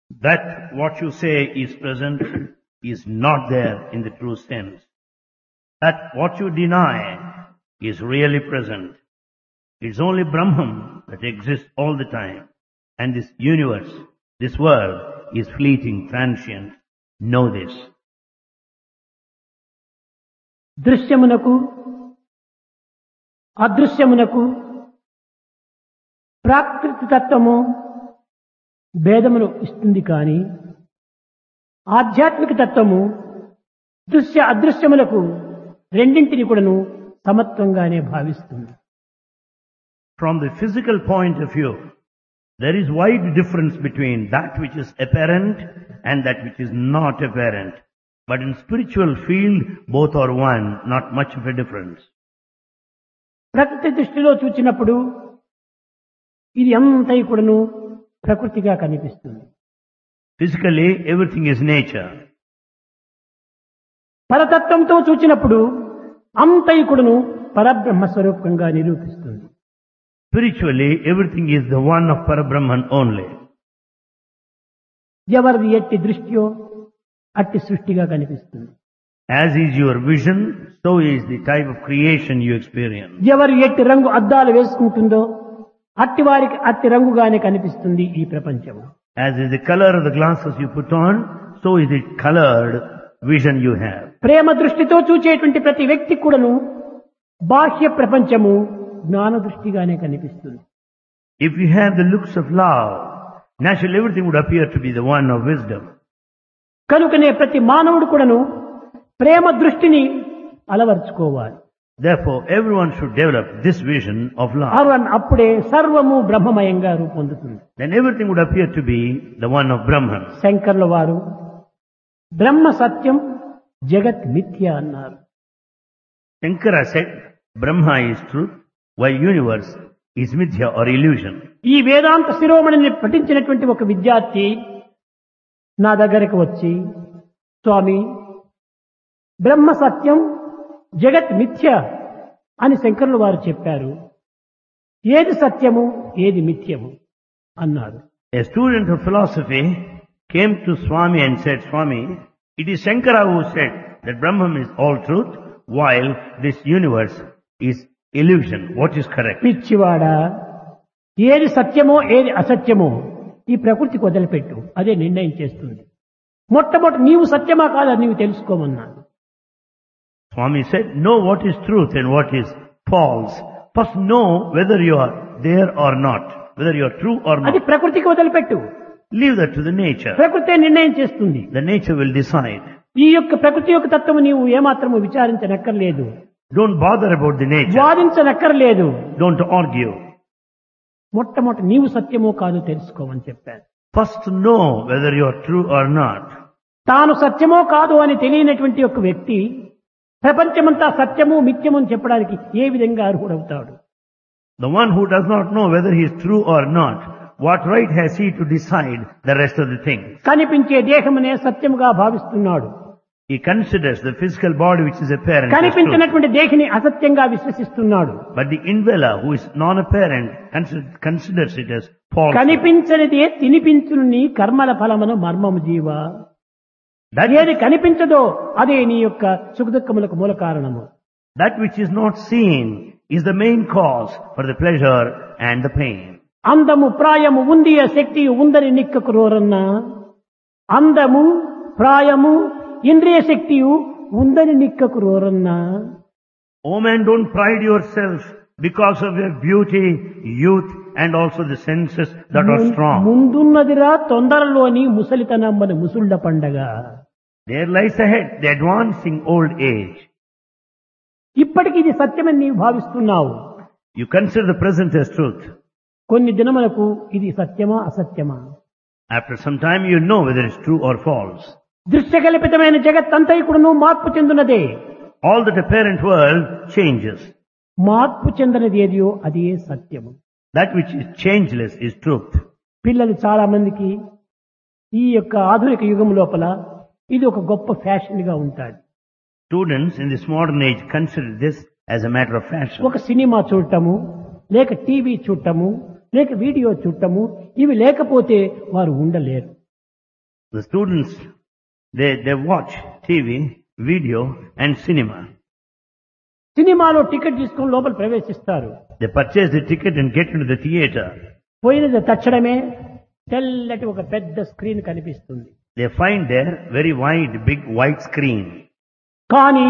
That what you say is present is not there in the true sense. That what you deny is really present. It's only Brahman that exists all the time. And this universe, this world is fleeting, transient. Know this. దృశ్యమునకు అదృశ్యమునకు ప్రాకృతిక తత్వము భేదమును ఇస్తుంది కానీ ఆధ్యాత్మిక తత్వము దృశ్య అదృశ్యములకు రెండింటిని కూడాను సమత్వంగానే భావిస్తుంది. From the physical point of view, there is wide difference between that which is apparent and that which is not apparent. But in spiritual field, both are one, not much of a difference. ప్రకృతి దృష్టిలో చూచినప్పుడు ఇది అంతయు కూడాను ప్రకృతిగా కనిపిస్తుంది. Physically, everything is nature. పరతత్వంతో చూచినప్పుడు అంతయు కూడాను పరబ్రహ్మ స్వరూపంగా నిరూపిస్తుంది. Spiritually, everything is the one of Parabrahman only. ఎవరిది ఎట్టి దృష్టియో అట్టి సృష్టిగా కనిపిస్తుంది. As is your vision, so is the type of creation you experience. ఎవరు ఎట్టి రంగు అద్దాలు వేసుకుంటుందో అట్టి వారికి అట్టి రంగుగానే కనిపిస్తుంది ఈ ప్రపంచము. As is the color of the glasses you put on, so is the colored vision you have. ప్రేమ దృష్టితో చూచేటువంటి ప్రతి వ్యక్తి కూడాను బాహ్య ప్రపంచము జ్ఞాన దృష్టిగానే కనిపిస్తుంది. If you have the looks of love, naturally everything would appear to be the one of wisdom. కనుకనే ప్రతి మానవుడు కూడాను ప్రేమ దృష్టిని అలవర్చుకోవాలి. Therefore, everyone should develop this vision of love. అప్పుడే సర్వము బ్రహ్మమయంగా రూపొందుతుంది. Then everything would appear to be the one of Brahman. శంకర్ల వారు బ్రహ్మ సత్యం జగత్ మిథ్య అన్నారు. Shankara said, Brahma is truth, while universe is mithya or illusion. ఈ వేదాంత శిరోమణిని పఠించినటువంటి ఒక విద్యార్థి నా దగ్గరకు వచ్చి, స్వామి బ్రహ్మ సత్యం జగత్ మిథ్య అని శంకరులు వారు చెప్పారు, ఏది సత్యము ఏది మిథ్యము అన్నారు. A student of philosophy came to Swami and said, Swami, it is Shankara who said that Brahman is all truth, while this universe is illusion. What is correct? పిచ్చివాడా, ఏది సత్యమో ఏది అసత్యమో ఈ ప్రకృతికి వదిలిపెట్టు, అదే నిర్ణయం చేస్తుంది. మొట్టమొదటి నీవు సత్యమా కాదా నీవు తెలుసుకోమన్నాడు. Swami said, know what is truth and what is false. First know whether you are there or not, whether you are true or not. అది ప్రకృతికి వదిలిపెట్టు. Leave that to the nature. ప్రకృతే నిర్ణయం చేస్తుంది. The nature will decide. ఈ యొక్క ప్రకృతి యొక్క తత్వము నీవు ఏమాత్రము విచారించనక్కర్లేదు. Don't bother about the nature. వాదించనక్కర్లేదు. Don't argue. మొట్టమొదటి నీవు సత్యమో కాదో తెలుసుకోమని చెప్పారు. First know whether you are true or not. తాను సత్యమో కాదో అని తెలియనటువంటి ఒక వ్యక్తి ప్రపంచమంతా సత్యము మిథ్యము అని చెప్పడానికి ఏ విధంగా అర్హుడవుతాడు? The one who does not know whether he is true or not, what right has he to decide the rest of the things? కనిపించే దేహమునే సత్యముగా భావిస్తున్నాడు. He considers the physical body which is apparent as true. కనిపించినటువంటి దేహిని అసత్యంగా విశ్వసిస్తున్నాడు. But the indweller who is non-apparent considers it as false. కనిపించనిదే తినిపించుని కర్మల ఫలమును మర్మము జీవ. ఏది కనిపించదో అదే నీ యొక్క సుఖదుఖములకు మూల కారణము. That which is not seen is the main cause for the pleasure and the pain. అందము ప్రాయము ఉంది శక్తి ఉందని నిక్కకు రోరన్నా, అందము ప్రాయము ఇంద్రియ శక్తి ఉందని నిక్కకు రోరన్నా. O man, don't pride yourself because of your beauty, youth and also the senses that are strong. ముందున్నదిరా తొందరలోని ముసలితనమ్మని ముసుళ్ళ పండగ. There lies ahead the advancing old age. ఇప్పటికి ఇది సత్యమని నీవు భావిస్తున్నావు. You consider the present as truth. కొన్ని దినములకు ఇది సత్యమా అసత్యమా? After some time you know whether it's true or false. దృశ్యకల్పితమైన జగత్తంతయు కూడాను మార్పు చెందునదే. All that apparent world changes. మార్పు చెందనిది ఏదియో అది సత్యము. That which is changeless is truth. పిల్లలు చాలా మందికి ఈ యొక్క ఆధునిక యుగం లోపల ఇది ఒక గొప్ప ఫ్యాషన్ గా ఉంటాడు. Students in this modern age consider this as a matter of fashion. ఒక సినిమా చూడటము, లేక టీవీ చూడటము, లేక వీడియో చూడటము, ఇవి లేకపోతే వారు ఉండలేరు. The students, they watch TV, video and cinema. సినిమాలో టికెట్ తీసుకుని లోపల ప్రవేశిస్తారు. They purchase the ticket and get into the theater. పోయినది తక్షణమే తెల్లటి ఒక పెద్ద స్క్రీన్ కనిపిస్తుంది. They find there very wide, big white screen. కానీ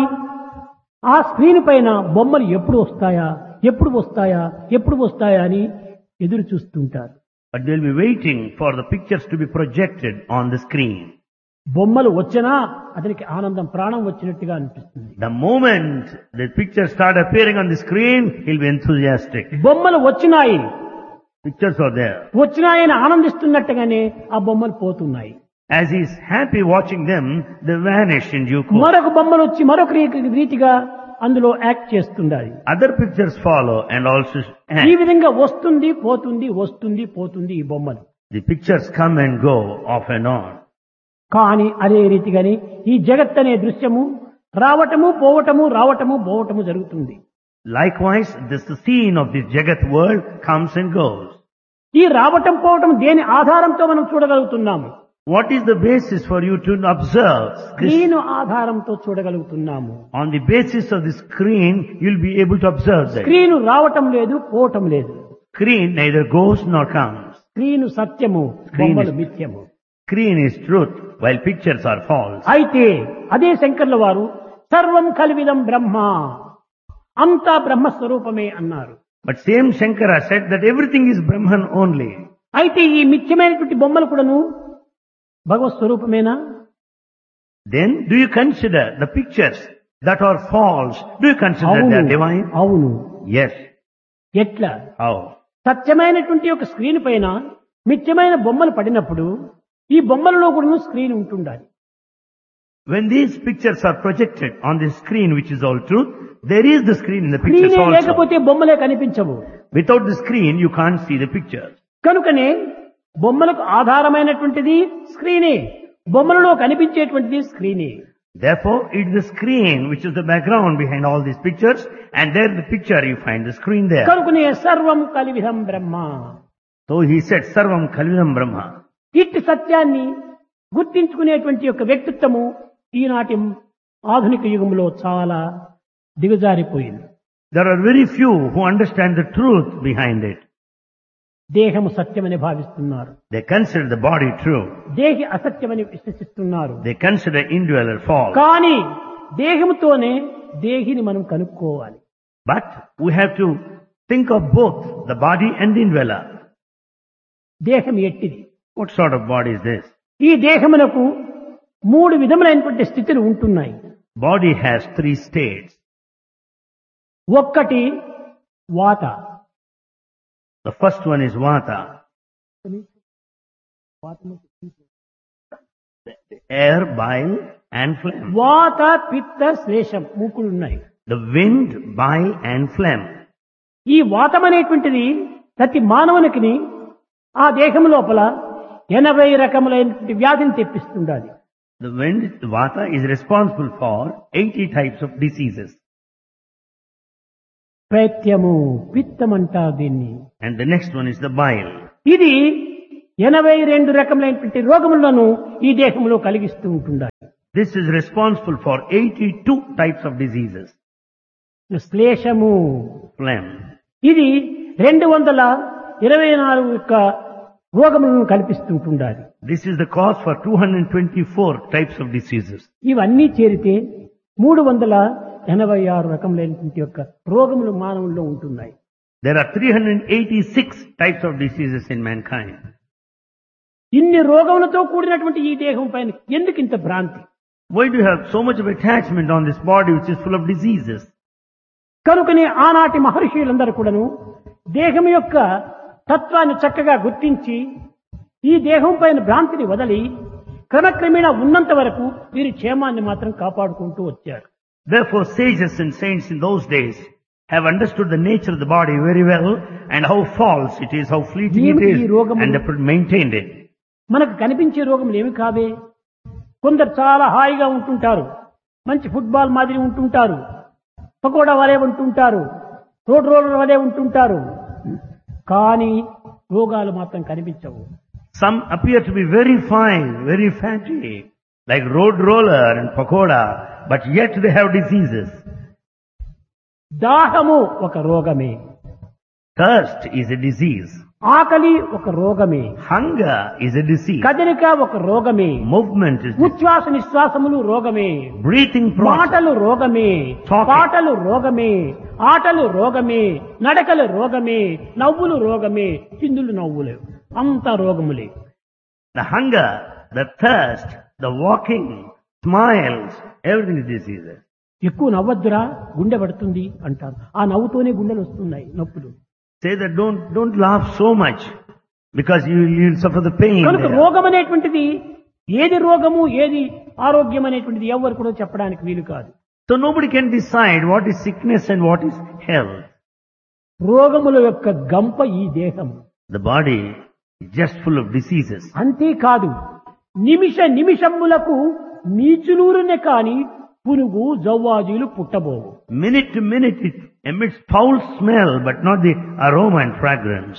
ఆ స్క్రీన్ పైన బొమ్మలు ఎప్పుడు వస్తాయా ఎప్పుడు వస్తాయా ఎప్పుడు వస్తాయా అని ఎదురు చూస్తుంటారు. But they'll be waiting for the pictures to be projected on the screen. బొమ్మలు వచ్చినా అతనికి ఆనందం ప్రాణం వచ్చినట్టుగా అనిపిస్తుంది. The moment the pictures start appearing on the screen, he'll be enthusiastic. బొమ్మలు వచ్చినాయి, Pictures are there. వచ్చినాయని ఆనందిస్తున్నట్టుగానే ఆ బొమ్మలు పోతున్నాయి. As he's happy watching them, they vanish in due course. మరొక బొమ్మలు వచ్చి మరొక రీతిగా అందులో act చేస్తుండాలి. Other pictures follow and also ఈ act. విధంగా వస్తుంది పోతుంది వస్తుంది పోతుంది ఈ బొమ్మలు. The pictures come and go off and on. కానీ అదే రీతిగాని ఈ జగత్ అనే దృశ్యము రావటము పోవటము రావటము పోవటము జరుగుతుంది. Likewise, this scene of this Jagat world comes and goes. ఈ రావటం పోవటం దేని ఆధారంతో మనం చూడగలుగుతున్నాము? What is the basis for you to observe this? Screen ఆధారంతో చూడగలుగుతున్నాము. On the basis of the screen, you'll be able to observe that. Screen రావటం లేదు పోవటం లేదు. Screen neither goes nor comes. Screen సత్యము, Screen బొమ్మలు is- మిథ్యము. Screen is truth, while pictures are false. అయితే అదే శంకర్ల వారు సర్వం కల్విదం బ్రహ్మ, అంతా బ్రహ్మస్వరూపమే అన్నారు. But same Shankara said that everything is Brahman only. అయితే ఈ మిథ్యమైనటువంటి బొమ్మలు కూడాను భగవత్ స్వరూపమేనా? Then do you consider the pictures that are false? Do you consider they are divine? అవును. Yes. ఎట్లా? How? సత్యమైనటువంటి ఒక స్క్రీన్ పైన మిథ్యమైన బొమ్మలు పడినప్పుడు ఈ బొమ్మలలో కూడా స్క్రీన్ ఉంటుండాలి. When these pictures are projected on the screen, which is all truth, there is the screen in the pictures స్క్రీనే also. లేకపోతే బొమ్మలే కనిపించవు. Without the screen, you can't see the pictures. కనుకనే బొమ్మలకు ఆధారమైనటువంటిది స్క్రీనే, బొమ్మలలో కనిపించేటువంటిది స్క్రీనే. Therefore, it is the screen which is the background behind all these pictures, and there the picture you find the screen there. కనుకనే సర్వం కలివిధం బ్రహ్మ. So he said, Sarvam Kalvidam Brahma. ఇట్టి సత్యాన్ని గుర్తించుకునేటువంటి యొక్క వ్యక్తిత్వము ఈనాటి ఆధునిక యుగంలో చాలా దిగజారిపోయింది. There are very few who understand the truth behind it. దేహము సత్యమని భావిస్తున్నారు, They consider the body true. దేహి అసత్యమని విశ్వసిస్తున్నారు. They consider indweller false. కానీ దేహముతోనే దేహిని మనం కనుక్కోవాలి. But we have to think of both the body and the indweller. దేహం ఎట్టిది? What sort of body is this? ఈ దేహమునకు మూడు విధములైనటువంటి స్థితులు ఉంటున్నాయి. Body has three states. ఒక్కటి వాత. The first one is Vata, air, bile and phlegm. వాత పిత్త శ్లేషం మూకులు ఉన్నాయి. The wind, bile and phlegm. ఈ వాతం అనేటువంటిది ప్రతి మానవునికి ఆ దేహం లోపల 80 రకములైనటువంటి వ్యాధిని తెప్పిస్తుండాలి. The wind, the Vata, is responsible for 80 types of diseases. పైత్యము పిత్తం అంటారు దీన్ని. And the next one is the bile. ఇది 82 రకములైనటువంటి రోగములను ఈ దేహంలో కలిగిస్తూ ఉంటుండాలి. This is responsible for 82 types of diseases. శ్లేషము Phlegm. ఇది 224 యొక్క రోగములను కల్పిస్తుంటుండాలి. This is the cause for 224 types of diseases. ఇవన్నీ చేరితే 386 రకములైనటువంటి యొక్క రోగములు మానవుల్లో ఉంటున్నాయి. There are 386 types of diseases in mankind. ఇన్ని రోగములతో కూడినటువంటి ఈ దేహం పైన ఎందుకు ఇంత భ్రాంతి? Why do you have so much of attachment on this body which is full of diseases? కనుకనే ఆనాటి మహర్షులందరూ కూడాను దేహం యొక్క తత్వాన్ని చక్కగా గుర్తించి ఈ దేహం పైన భ్రాంతిని వదిలి క్రమక్రమేణా ఉన్నంత వరకు వీరి క్షేమాన్ని మాత్రం కాపాడుకుంటూ వచ్చారు. Therefore, sages and saints in those days have understood the nature of the body very well and how false it is, how fleeting it is, and they maintained it. మనకు కనిపించే రోగములు ఏమి కావే? కొందరు చాలా హాయిగా ఉంటుంటారు, మంచి ఫుట్బాల్ మాదిరి ఉంటుంటారు, పకోడా వలె ఉంటుంటారు, రోడ్ రోలర్ వలె ఉంటుంటారు, కానీ రోగాలు మాత్రం కనిపించవు. Some appear to be very fine, very fatty, like road roller and pakoda, but yet they have diseases. దాహము ఒక రోగమే, Thirst is a disease. ఆకలి ఒక రోగమే, Hunger is a disease. కదలిక ఒక రోగమే, Movement is ఉచ్ఛ్వాస నిశ్వాసములు రోగమే, breathing process. మాటలు రోగమే, Talking. పాటలు రోగమే, ఆటలు రోగమే, నడకలు రోగమే, నవ్వులు రోగమే, చిందులు నవ్వులే, అంత రోగములే. The hunger, the thirst, the walking, smiles, everything is diseases. ఎక్కువ నవ్వద్దురా గుండె పడుతుంది అంటారు. ఆ నవ్వుతోనే గుండెలు వస్తున్నాయి నొప్పులు. Say that don't laugh so much because you'll suffer the pain. కనుక there. రోగం అనేటువంటిది ఏది రోగము ఏది ఆరోగ్యం అనేటువంటిది ఎవరు కూడా చెప్పడానికి వీలు కాదు. So nobody can decide what is sickness and what is health. రోగముల యొక్క గంప ఈ దేహము. The body is just full of diseases. అంతేకాదు నిమిషములకు నీచులూరునే కాని పునుగు జవ్వాజీలు పుట్టబోవు. Minute to minute it emits foul smell but not the aroma and fragrance.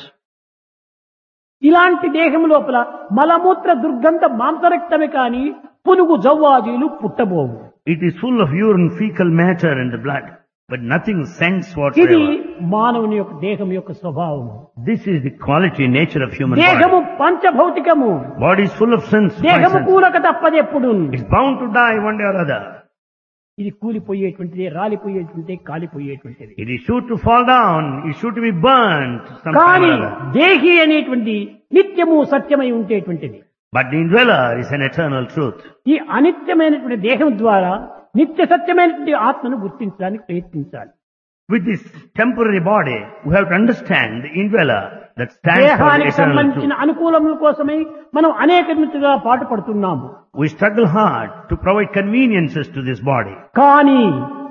ఇలాంటి దేహం లోపల మలమూత్ర దుర్గంధ మాంసరక్తమే కాని పునుగు జవ్వాజీలు పుట్టబోవు. It is full of urine, fecal matter and the blood, but nothing scents ఇది whatsoever. మానవుని యొక్క దేహం యొక్క స్వభావము. This is the quality, nature of human దేహము body. పంచభౌతికము. Body is full of sins. five దేహము senses. కూలక తప్పదెప్పుడు. It's bound to die one day or other. ఇది కూలిపోయేటువంటిది, రాలిపోయేటువంటిది, కాలిపోయేటువంటిది. It is sure to fall down. It's sure to be burnt sometime కానీ or other. దేహి అనేటువంటి నిత్యము సత్యమై ఉండేటువంటిది. But the indweller is an eternal truth. ఈ అనిత్యమైనటువంటి దేహం ద్వారా నిత్య సత్యమైనటువంటి ఆత్మను గుర్తించడానికి ప్రయత్నించాలి. With this temporary body, we have to understand the indweller that stands for the దేహానికి eternal సంబంధించిన truth. అనుకూలముల కోసమై మనం అనేక విధంగా పాటుపడుతున్నాము. We struggle hard to provide conveniences to this body. కానీ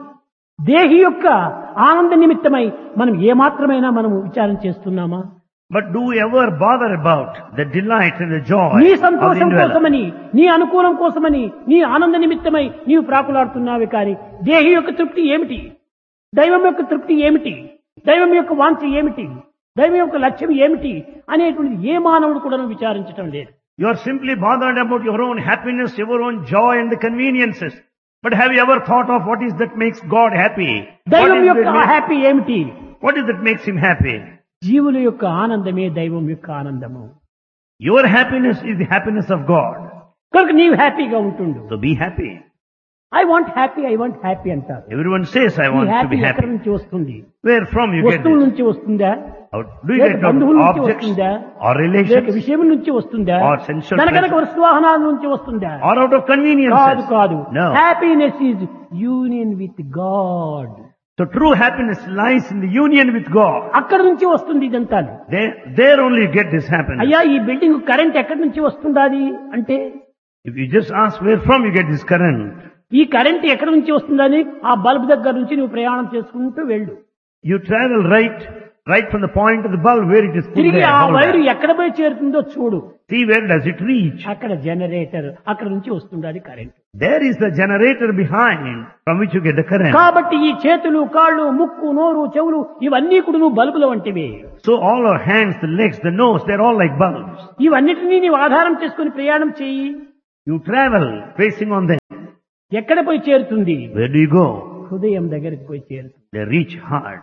దేహి యొక్క ఆనంద నిమిత్తమై మనం ఏమాత్రమైనా మనం విచారం చేస్తున్నామా? But do we ever bother about the delight and the joy నీ of the సంతోషం indweller? కోసమని, నీ అనుకూలం కోసమని, నీ ఆనంద నిమిత్తమై నీవు ప్రాకులాడుతున్నావే కానీ దేహి యొక్క తృప్తి ఏమిటి? దైవం యొక్క తృప్తి ఏమిటి? దైవం యొక్క వాంఛ ఏమిటి? దైవం యొక్క లక్ష్యం ఏమిటి అనేటువంటిది ఏ మానవుడు కూడా విచారించటం లేదు. You are simply bothered about your own happiness, your own joy and the conveniences. But have you ever thought of what is that makes God happy? దైవం యొక్క హ్యాపీ ఏమిటి? What is that makes him happy? జీవుల యొక్క ఆనందమే దైవం యొక్క ఆనందము. Your happiness is the happiness of God. కనుక నీవు హ్యాపీగా ఉంటుండు. So be happy. I want happy అంటారు. Everyone says, I ఈ want to హ్యాపీ be ఎక్కడి happy. నుంచి వస్తుంది? Where from you get వస్తువుల this? నుంచి వస్తుందా? How do you లేక get బంధువుల out నుంచి objects వస్తుందా? or లేక relations విషయం నుంచి వస్తుందా? or sensual కనుక pleasure వస్తువాహనాల నుంచి వస్తుందా? or out of కాదు conveniences? కాదు. No. Happiness is union with God. So true happiness lies in the union with God. అక్కడి నుంచి వస్తుంది ఇదంతా. There only you get this happiness. అయ్యా ఈ బిల్డింగ్ కరెంట్ ఎక్కడి నుంచి వస్తుందాది అంటే If you just ask where from you get this current, ఈ కరెంట్ ఎక్కడి నుంచి వస్తుందని ఆ బల్బ్ దగ్గర నుంచి నువ్వు ప్రయాణం చేసుకుంటూ వెళ్ళు. you travel right from the point of the bulb where it is put తిరిగి there. ఆ hold వైరు there. ఎక్కడ పోయి చేరుతుందో చూడు. See where does it reach? అక్కడ జనరేటర్, అక్కడ నుంచి వస్తుంది current. There is the generator behind from which you get the current. కాబట్టి ఈ చేతులు, కాళ్ళు, ముక్కు, నోరు, చెవులు ఇవన్నీ కూడా నువ్వు బల్బుల వంటివి. So all our hands, the legs, the nose, they're all like bulbs. ఇవన్నిటినీ నీవు ఆధారం చేసుకుని ప్రయాణం చేయి. You travel facing on them. ఎక్కడ పోయి చేరుతుంది? Where do you go? హృదయం దగ్గరికి పోయి చేరుతుంది. They reach hard.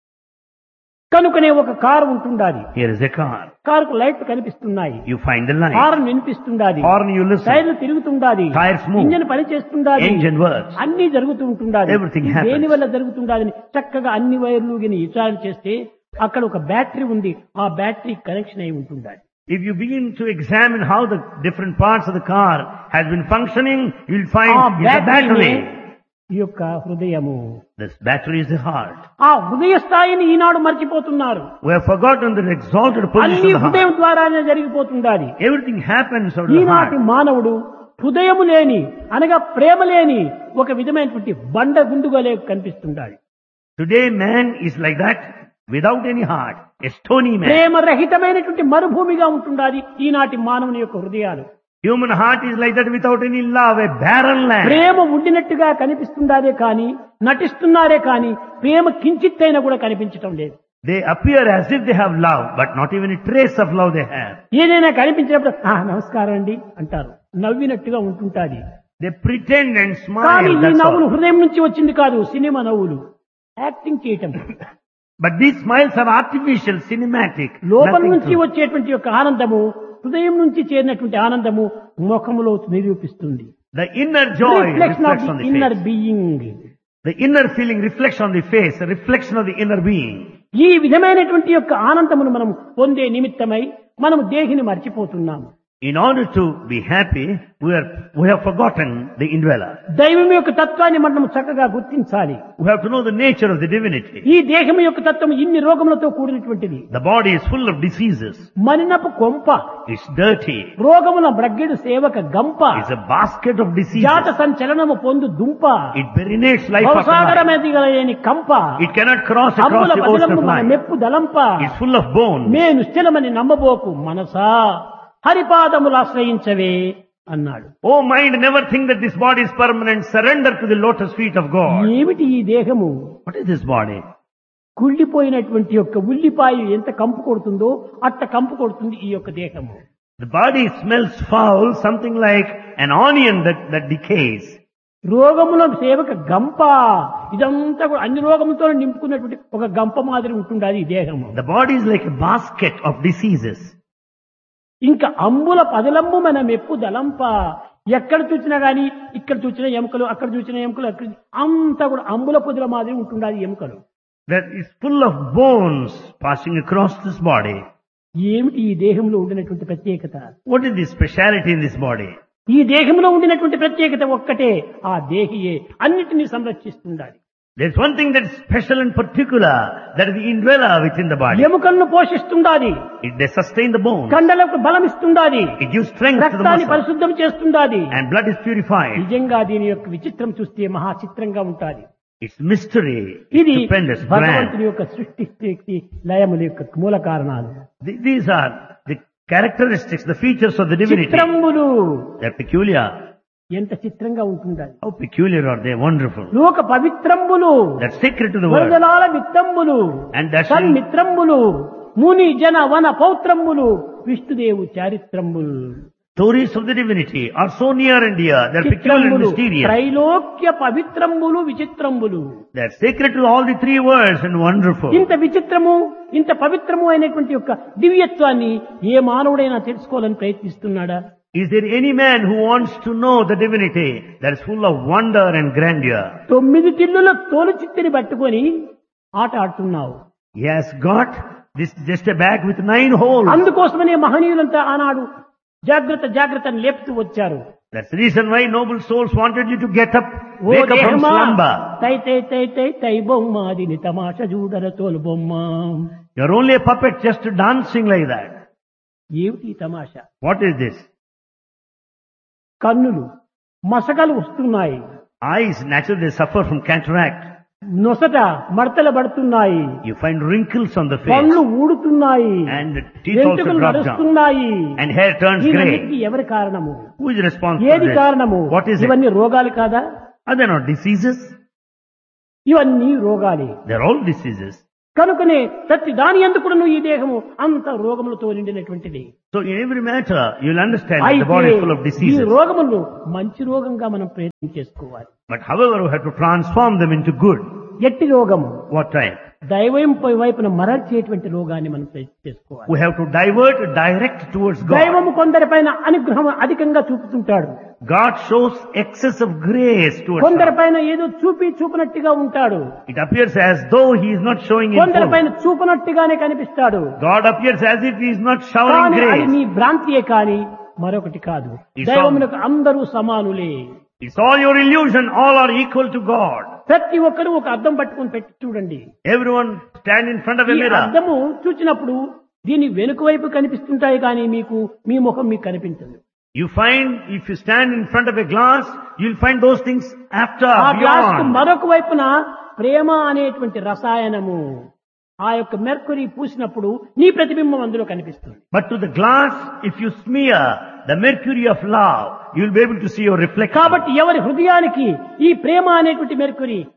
కనుకనే ఒక కారు ఉంటుండాలి. Here is a car. కారుకు లైట్లు కనిపిస్తున్నాయి, You find the light. Horn వినిపిస్తుండాలి, Horn you listen. టైర్లు తిరుగుతుండాలి, Tires move. ఇంజన్ పని చేస్తుండాలి, Engine works. అన్ని జరుగుతూ ఉంటుండాలి. Everything happens. దేని వల్ల జరుగుతుండాలని చక్కగా అన్ని వైర్లు గిని విచారణ చేస్తే అక్కడ ఒక బ్యాటరీ ఉంది. ఆ బ్యాటరీ కనెక్షన్ అయి ఉంటుండాలి. If you begin to examine how the different parts of the car has been functioning, you'll find ఆ it's a బ్యాటరీ battery. ఈ యొక్క హృదయము. This battery is the heart. ఆ హృదయ స్థాయిని ఈనాడు మర్చిపోతున్నారు. We have forgotten the exalted position అన్ని of the హృదయం heart. ద్వారానే జరిగిపోతుండాలి. Everything happens out of the ఈనాటి heart. మానవుడు హృదయము లేని అనగా ప్రేమ లేని ఒక విధమైనటువంటి బండ గుండుగలే కనిపిస్తుండాలి. Today man is like that without any heart, a stony man. ప్రేమ రహితమైనటువంటి మరుభూమిగా ఉంటుండాలి ఈనాటి మానవుని యొక్క హృదయాలు. Human heart is like that without any love, a barren land. ప్రేమ ఉండినట్టుగా కనిపిస్తుండాదే కానీ, నటిస్తున్నారే కానీ ప్రేమ కించిత్తైనా కూడా కనిపించటం లేదు. They appear as if they have love, but not even a trace of love they have. ఏదైనా కనిపించినప్పుడు నమస్కారం అండి అంటారు, నవ్వినట్టుగా ఉంటుంటాది. They pretend and కానీ smile, ఈ that's నవ్వులు all. హృదయం నుంచి వచ్చింది కాదు, సినిమా నవ్వులు, యాక్టింగ్ చేయటం. But these smiles are artificial, cinematic. లోపల nothing నుంచి true. వచ్చేటువంటి యొక్క ఆనందము, హృదయం నుంచి చేరినటువంటి ఆనందము ముఖములో నిరూపిస్తుంది. The inner joy reflection of reflects on the the inner face. Being. The inner feeling reflects on the face, a reflection of the inner being. ఈ విధమైనటువంటి యొక్క ఆనందమును మనం పొందే నిమిత్తమై మనం దేహిని మర్చిపోతున్నాము. In order to be happy, we have forgotten the indweller. దైవం యొక్క తత్వాన్ని మనం చక్కగా గుర్తించాలి. We have to know the nature of the divinity. ఈ దేహం యొక్క తత్వం ఇన్ని రోగములతో కూడినటువంటిది. The body is full of diseases. మనినపు కొంప, It's dirty. రోగముల బ్రగ్గిడు సేవక గంప, It's a basket of diseases. జాత సంచలనము పొందు దుంప, It perinates life after life. భవసాగరమేదిగలేని కంప, It cannot cross across అమ్ముల the ocean పదిలము of మన life. మెప్పు దలంప, It's full of bones. మే నిశ్చలమని నమ్మబోకు మనసా, హరిపాదములు ఆశ్రయించవే అన్నాడు. Oh mind, never think that this body is permanent. Surrender to the lotus feet of God. ఏమిటి ఈ దేహము? What is this body? కుళ్ళిపోయినటువంటి యొక్క ఉల్లిపాయ ఎంత కంపు కొడుతుందో అట్ట కంపు కొడుతుంది ఈ యొక్క దేహము. The body smells foul, something like an onion that decays. రోగముల సేవక గంప, ఇదంతా కూడా అన్ని రోగములతో నింపుకున్నటువంటి ఒక గంప మాదిరి ఉంటుండాలి ఈ దేహము. The body is like a basket of diseases. ఇంకా అంబుల పదలంబు మన మెప్పు దలంప, ఎక్కడ చూసినా గాని ఇక్కడ చూసిన ఎముకలు, అక్కడ చూసిన ఎముకలు, అక్కడ అంతా కూడా అంబుల పొదుల మాదిరి ఉంటుండాలి ఎముకలు. That is full of bones passing across this body. ఏమిటి ఈ దేహంలో ఉండినటువంటి ప్రత్యేకత? What is the speciality in this body? ఈ దేహంలో ఉండినటువంటి ప్రత్యేకత ఒక్కటే, ఆ దేహియే అన్నిటినీ సంరక్షిస్తుండాలి. There's one thing that is special and particular, that is the indweller within the body. ఎముకలను పోషిస్తుండాలి, They sustain the bones. కండలకు బలం ఇస్తుండాలి, It gives strength to the రక్తాన్ని muscle. పరిశుద్ధం చేస్తుండాలి. And blood is purified. నిజంగా దీని యొక్క విచిత్రం చూస్తే మహా చిత్రంగా ఉంటాది. It's mystery. ఇది It's stupendous, భగవంతుని grand. యొక్క సృష్టి స్థితి లయముల యొక్క మూల కారణాలు. These are the characteristics, the features of the divinity. చిత్రములు They're peculiar. ఎంత చిత్రంగా ఉంటుండాలి. How peculiar are they? Wonderful. లోక పవిత్రంబులు, That's sacred to the world. వరదలాల విత్తంబులు, And that's సన్మిత్రంబులు, ముని జన వన పౌత్రంబులు, విష్ణుదేవు చారిత్రంబులు. stories of the divinity are so near and dear. They're peculiar and చిత్రంబులు, mysterious. Trailokya పవిత్రంబులు విచిత్రంబులు. They're sacred to all the three worlds and wonderful. ఇంత విచిత్రము, ఇంత పవిత్రము అయినటువంటి యొక్క దివ్యత్వాన్ని ఏ మానవుడైనా తెలుసుకోవాలని ప్రయత్నిస్తున్నాడా? Is there any man who wants to know the divinity that is full of wonder and grandeur? 9 తిల్లుల తోలు చిత్తిని పట్టుకొని ఆట ఆడుతున్నావు. He has got this just a bag with 9 holes. అందుకోసమనే మహనీయులంతా ఆనాడు జాగ్రత్త జాగ్రత్త అని లేపుతూ వచ్చారు. That's the reason why noble souls wanted you to get up, oh wake up from దేహమా, slumber. తై తై తై తై తై బొమ్మ దీని తమాష చూడర తోలు బొమ్మ. You're only a puppet just dancing like that. ఏమిటి ఈ తమాషా? What is this? కన్నులు మసకలు వస్తున్నాయి, Eyes, naturally they suffer from cataract. నొసట మడతలు పడుతున్నాయి, You find wrinkles on the face. పళ్ళు ఊడుతున్నాయి, And the teeth also వెంట్రుకలు drop down. నడుస్తున్నాయి. And hair turns grey. ఇవన్నిటికీ ఎవరి కారణము? Who is responsible for ఏది this? కారణము? What is it? ఇవన్నీ రోగాలు కాదా? Are they not diseases? ఇవన్నీ రోగాలే. They're all diseases. కనుకనే ప్రతి దాని ఎందుకు ఈ దేహము అంత రోగములతో నిండినటువంటిది. So in every matter, you'll understand that the body is full of ఈ diseases. రోగములను మంచి రోగంగా మనం ప్రయత్నం చేసుకోవాలి. But however, we have to transform them into good. ఎట్టి రోగము? What type? దైవం వైపున మరల్చేటువంటి రోగాన్ని మనం ప్రయత్నం చేసుకోవాలి. We have to direct towards God. దైవము కొందరిపైన అనుగ్రహం అధికంగా చూపుతుంటాడు, God shows excess of grace towards us. కొందరిపైన ఏదో చూపినట్టుగా ఉంటాడు, It appears as though He is not showing in full. కొందరిపైన చూపునట్టుగానే కనిపిస్తాడు. God appears as if He is not showering కానీ అది grace. నీ భ్రాంతియే కాని మరొకటి కాదు. It's దైవమునకు అందరూ సమానులే. It's all your illusion. All are equal to God. ప్రతి ఒక్కరూ ఒక అద్దం పట్టుకొని పెట్టి చూడండి. Everyone stand in front of a ఈ mirror. అద్దము చూచినప్పుడు దీని వెనుక వైపు కనిపిస్తుంటాయి కానీ మీ ముఖం మీకు కనిపించదు. You find, if you stand in front of a glass, you'll find those things after, ఆ గ్లాస్ కు beyond. మరొక వైపున ప్రేమ అనేటువంటి రసాయనము, ఆ యొక్క మెర్కురీ పూసినప్పుడు నీ ప్రతిబింబం అందులో కనిపిస్తుంది. But to the glass, if you smear the mercury of love, you'll be able to see your reflection. కాబట్టి ఎవరి హృదయానికి ఈ ప్రేమ అనేటువంటి మెర్కురీ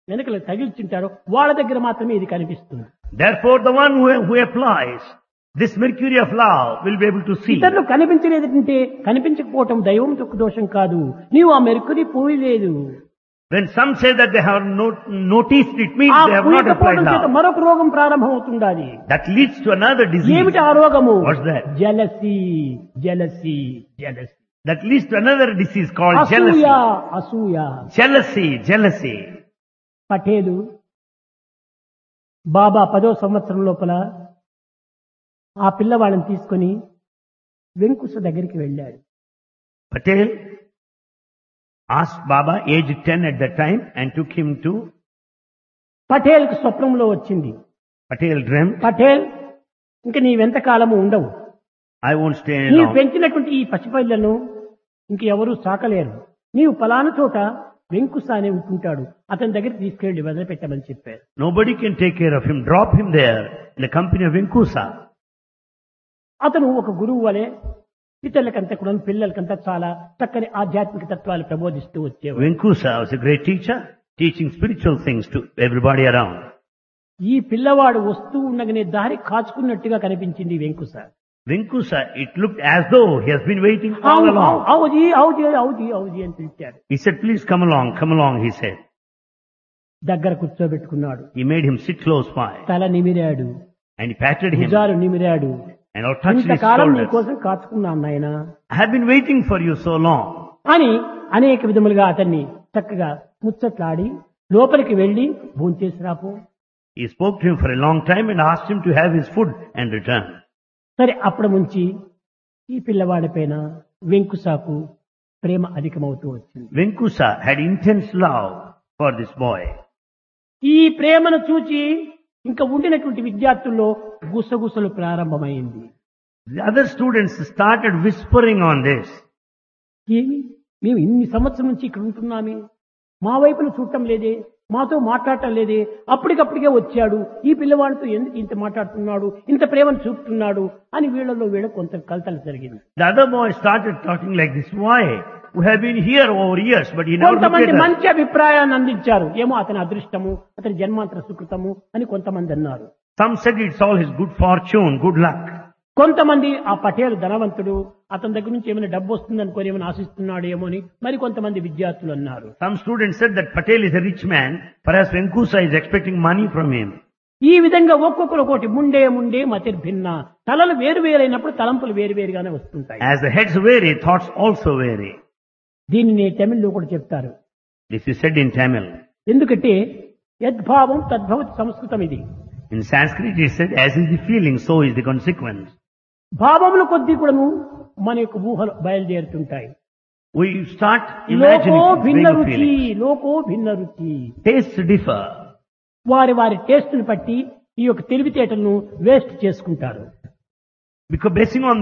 వెనకలు తగిల్చుంటారో వాళ్ళ దగ్గర మాత్రమే ఇది కనిపిస్తుంది. Therefore, the one who applies this mercury of love will be able to see. ఇతరులు కనిపించలేదంటే కనిపించకపోవటం దైవం యొక్క దోషం కాదు, నీవు ఆ Mercury పోయలేదు. When some say that they have noticed, it means ఆ they have not applied పూయకపోవడం చేత love. మరొక రోగం ప్రారంభం అవుతుండాలి. That leads to another disease. ఏమిటి ఆ రోగము? What's that? Jealousy jealousy jealousy, That leads to another disease called అసూయ jealousy. అసూయ. Jealousy. పటేలు బాబా 10వ సంవత్సరం లోపల ఆ పిల్లవాళ్ళని తీసుకొని వెంకుశ దగ్గరికి వెళ్ళాడు. Patel asked Baba, aged 10 at that time, and took him to. పటేల్కి స్వప్నంలో వచ్చింది, Patel dreamt, పటేల్ ఇంక నీవెంత కాలము ఉండవు, I won't stay any నీవు long. పెంచినటువంటి ఈ పసిపిల్లను ఇంక ఎవరూ సాకలేరు, నీవు పలానా చోట వెంకుశ అనే ఉంటుంటాడు, అతని దగ్గర తీసుకెళ్లి వదిలిపెట్టమని చెప్పారు. Nobody can take care of him. Drop him there in the company of Venkusa. అతను ఒక గురువు వలె ఇతరులకంతా కూడా పిల్లలకంతా చాలా చక్కని ఆధ్యాత్మిక తత్వాలు ప్రబోధిస్తూ వచ్చేవాడు. Venkusa was a great teacher, teaching spiritual things to everybody around. ఈ పిల్లవాడు వస్తూ ఉండగానే దారి కాచుకున్నట్టుగా కనిపించింది వెంకుశ. Venkusa, it looked as though he has been waiting all along. అవుజీ అవుజీ అవుజీ అవుజీ అని పిలిచాడు. He said, please come along, he said. దగ్గర కూర్చోబెట్టుకున్నాడు. He made him sit close by, తల నిమిరాడు, and he patted him, భుజాలు నిమిరాడు. and touched his ఇంతకాలం నీ shoulders. కోసం కాచుకున్నాను నాయనా I have been waiting for you so long. అని అనేక విధములుగా అతన్ని చక్కగా ముచ్చట్లాడి లోపలికి వెళ్లి భోంచేసి రాపో. He spoke to him for a long time and asked him to have his food and return. సరే, అప్పటి నుంచి ఈ పిల్లవాడి పైన వెంకుశకు ప్రేమ అధికమవుతూ వచ్చింది. Venkusa had intense love for this boy. ఈ ప్రేమను చూచి ఇంకా ఉండినటువంటి విద్యార్థుల్లో గుసగుసలు ప్రారంభమైంది. The other students started whispering on this. ఏమి మేము ఇన్ని సంవత్సరం నుంచి ఇక్కడ ఉంటున్నామే, మా వైపును చూడటం లేదే, మాతో మాట్లాడటం లేదే, అప్పటికప్పటికే వచ్చాడు, ఈ పిల్లవాడితో ఎందుకు ఇంత మాట్లాడుతున్నాడు, ఇంత ప్రేమను చూపుతున్నాడు అని వీళ్ళలో కొంత కలతలు జరిగింది. The other boy started talking like this. Why? We have been here over years, but he never looked కొంతమంది at us. మంచి అభిప్రాయాన్ని అందించారు. ఏమో అతని అదృష్టము, అతని జన్మాంతర సుకృతము అని కొంతమంది అన్నారు. Some said it's all his good fortune, good luck. కొంతమంది ఆ పటేల్ ధనవంతుడు, అతని దగ్గర నుంచి ఏమైనా డబ్బు వస్తుంది అనుకోని ఏమైనా ఆశిస్తున్నాడు ఏమో అని మరి కొంతమంది విద్యార్థులు అన్నారు. Some students said that Patel is a rich man, perhaps Venkusa is expecting money from him. ఈ విధంగా ఒక్కొక్కరు ఒకటి ముండే మతిర్భిన్న, తలలు వేరు వేరైనప్పుడు తలంపులు వేరువేరుగానే వస్తుంటాయి. As the heads vary, thoughts also vary. దీనిని తమిళ్లో కూడా చెప్తారు. This is said in Tamil. ఎందుకంటే యద్భావం తద్భవతి సంస్కృతం ఇది. In Sanskrit it said, as is the feeling, so is the consequence. భావముల కొద్దీ కూడాను మన యొక్క ఊహలు బయలుదేరుతుంటాయి. We start లోకో imagining భిన్న vague రుచి, feelings. లోకో భిన్న రుచి. Tastes differ. వారి టేస్ట్ని బట్టి ఈ యొక్క తెలివితేటలను వేస్ట్ చేసుకుంటారు. Because basing on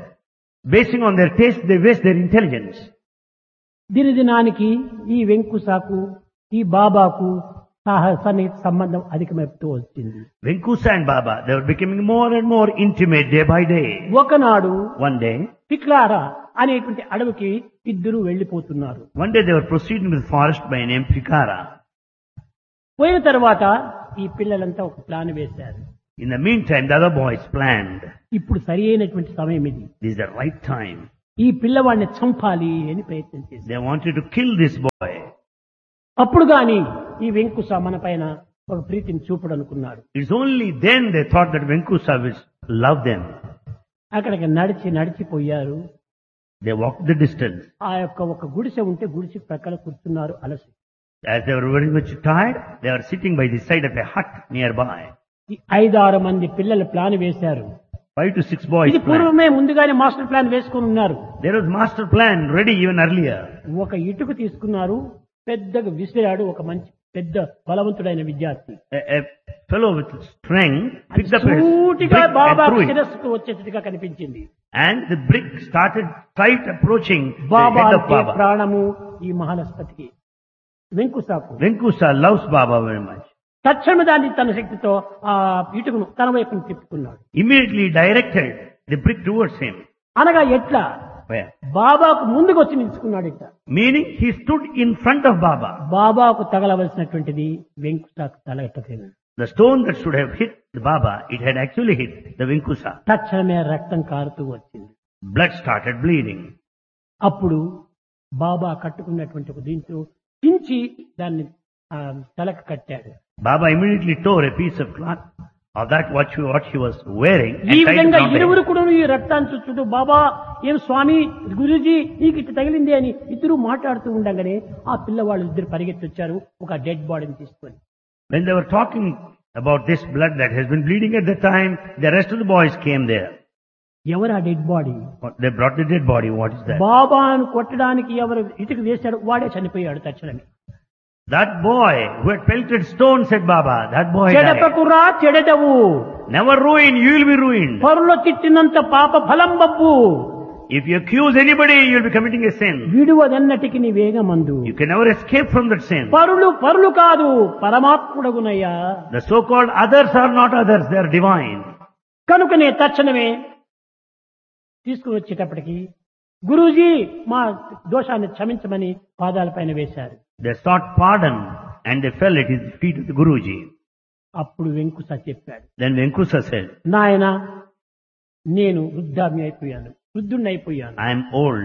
their taste, they waste their intelligence. దినదినానికి ఈ వెంకుశకు ఈ బాబాకు సన్నిహిత సంబంధం అధికమైపోతూ వచ్చింది. Venkusa and Baba, they were becoming more and more intimate day by day. ఒకనాడు One day పిక్లారా అనేటువంటి అడవికి ఇద్దరు వెళ్లిపోతున్నారు. they were proceeding with forest by name Fikara. పోయిన తర్వాత ఈ పిల్లలంతా ఒక ప్లాన్ వేశారు. In the meantime, the other boys planned. ఇప్పుడు సరి అయినటువంటి సమయం ఇది, This is the right time. ఈ పిల్లవాడిని చంపాలి అని ప్రయత్నం చేశారు. They wanted to kill this boy. అప్పుడు గాని ఈ వెంకుశ మన పైన ఒక ప్రీతిని చూపడు అనుకున్నాడు. It's only then they thought that Venkusa will love them. అక్కడికి నడిచిపోయారు. They walked the distance. ఆ యొక్క ఒక గుడిసె ఉంటే గుడిసె ప్రక్కన కూర్చున్నారు అలసి. As they were very much tired, they were sitting by the side of a hut nearby. ఈ 5-6 మంది పిల్లలు ప్లాన్ వేశారు. 5 to 6 boys ఇది planned. పూర్వమే ముందుగానే మాస్టర్ ప్లాన్ వేసుకుని ఉన్నారు. There was master plan ready even earlier. ఒక ఇటుకు తీసుకున్నారు, పెద్దగా విసిరాడు ఒక మంచి పెద్ద బలవంతుడైన విద్యార్థి. A fellow with strength picked up a సూటిగా brick Baba and threw it. శిరస్సుకు వచ్చేట్టుగా కనిపించింది. And the brick started tight approaching the Baba head of అంటే Baba. ప్రాణము ఈ మహాలస్పతికి వెంకుశకు. Venkusa loves Baba very much. తక్షణ దాన్ని తన శక్తితో ఆ ఇటుకును తన వైపును తిప్పుకున్నాడు. Immediately directed the brick towards him. అనగా ఎట్లా Where? బాబాకు ముందుకు వచ్చి నిలుచుకున్నాడు ఇట. Meaning he stood in front of Baba. బాబాకు తగలవలసినటువంటిది వెంకుటాకు తగలటలేదు. The stone that should have hit the Baba, it had actually hit the Vinkusa. తక్షణమే రక్తం కారుతూ వచ్చింది. Blood started bleeding. అప్పుడు బాబా కట్టుకున్నటువంటి ఒక దీంతో చించి దాన్ని తలకు కట్టాడు. Baba immediately tore a piece of cloth of that what he was wearing ఈ and tied it విధంగా around him. ఇరువురు కూడా ఈ రక్తాన్ని చూస్తూ బాబా ఏం స్వామి గురూజీ నీకు ఇట్లా తగిలింది అని ఇద్దరు మాట్లాడుతూ ఉండగానే ఆ పిల్లవాళ్ళు ఇద్దరు పరిగెత్తి వచ్చారు ఒక డెడ్ బాడీని తీసుకొని. When they were talking about this blood that has been bleeding at the time, the rest of the boys came there. ఎవరు ఆ dead body? They brought the dead body. What is that? బాబాను కొట్టడానికి ఎవరు ఇటుక వేశాడు వాడే చనిపోయాడు తక్షణమే. That boy who had pelted stone, said Baba, that boy died. చెడపకురా చెడదవు, Never ruin, you will be ruined. పరులో తిట్టినంత పాప ఫలం Babbu. If you accuse anybody, you will be committing a sin. విడువదన్నటికి నీ వేగమందు. You can never escape from that sin. పరులు కాదు పరమాత్ముడగునయ్యా. The so-called others are not others, they are divine. కనుకనే తక్షణమే తీసుకుని వచ్చేటప్పటికి గురూజీ మా దోషాన్ని క్షమించమని పాదాలపైన వేశారు. They sought pardon and they fell at his feet of the Guruji. అప్పుడు వెంకుస చెప్పాడు, Then Venkusa said, నాయన నేను వృద్ధుణ్ణి అయిపోయాను. I am old.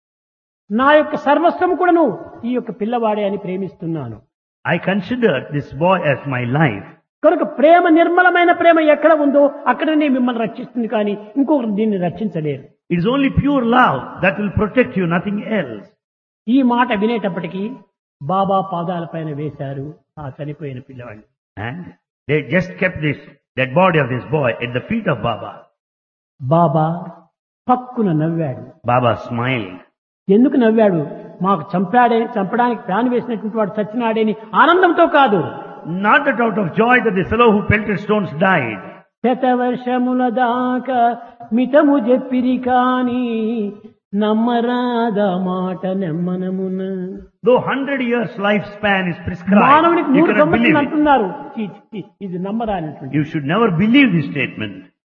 నా యొక్క సర్వస్వం కూడాను ఈ యొక్క పిల్లవాడే అని ప్రేమిస్తున్నాను. I consider this boy as my life. కనుక ప్రేమ నిర్మలమైన ప్రేమ ఎక్కడ ఉందో అక్కడనే మిమ్మల్ని రక్షిస్తుంది కానీ ఇంకొకరు దీన్ని రక్షించలేరు. It is only pure love that will protect you, nothing else. ఈ మాట వినేటప్పటికీ బాబా పాదాలపైన వేశారు ఆ చనిపోయిన పిల్లవాడిని. And they just kept this dead body of this boy at the feet of Baba. బాబా పక్కున నవ్వాడు. Baba smiled. ఎందుకు నవ్వాడు? మాకు చంపడానికి ప్లాన్ వేసినటువంటి వాడు చచ్చినాడేని ఆనందంతో కాదు. Not that out of joy that the fellow who pelted stones died. శతవర్షముల దాకా మితము చెప్పిరి కాని నమ్మరాద మాట నెమ్మనమున. Though 100 years lifespan is prescribed, మానవునికి you 100 cannot believe సంవత్సరాలు it. అంటున్నారు. ఇది నమ్మరానటువంటి. You should never believe this statement.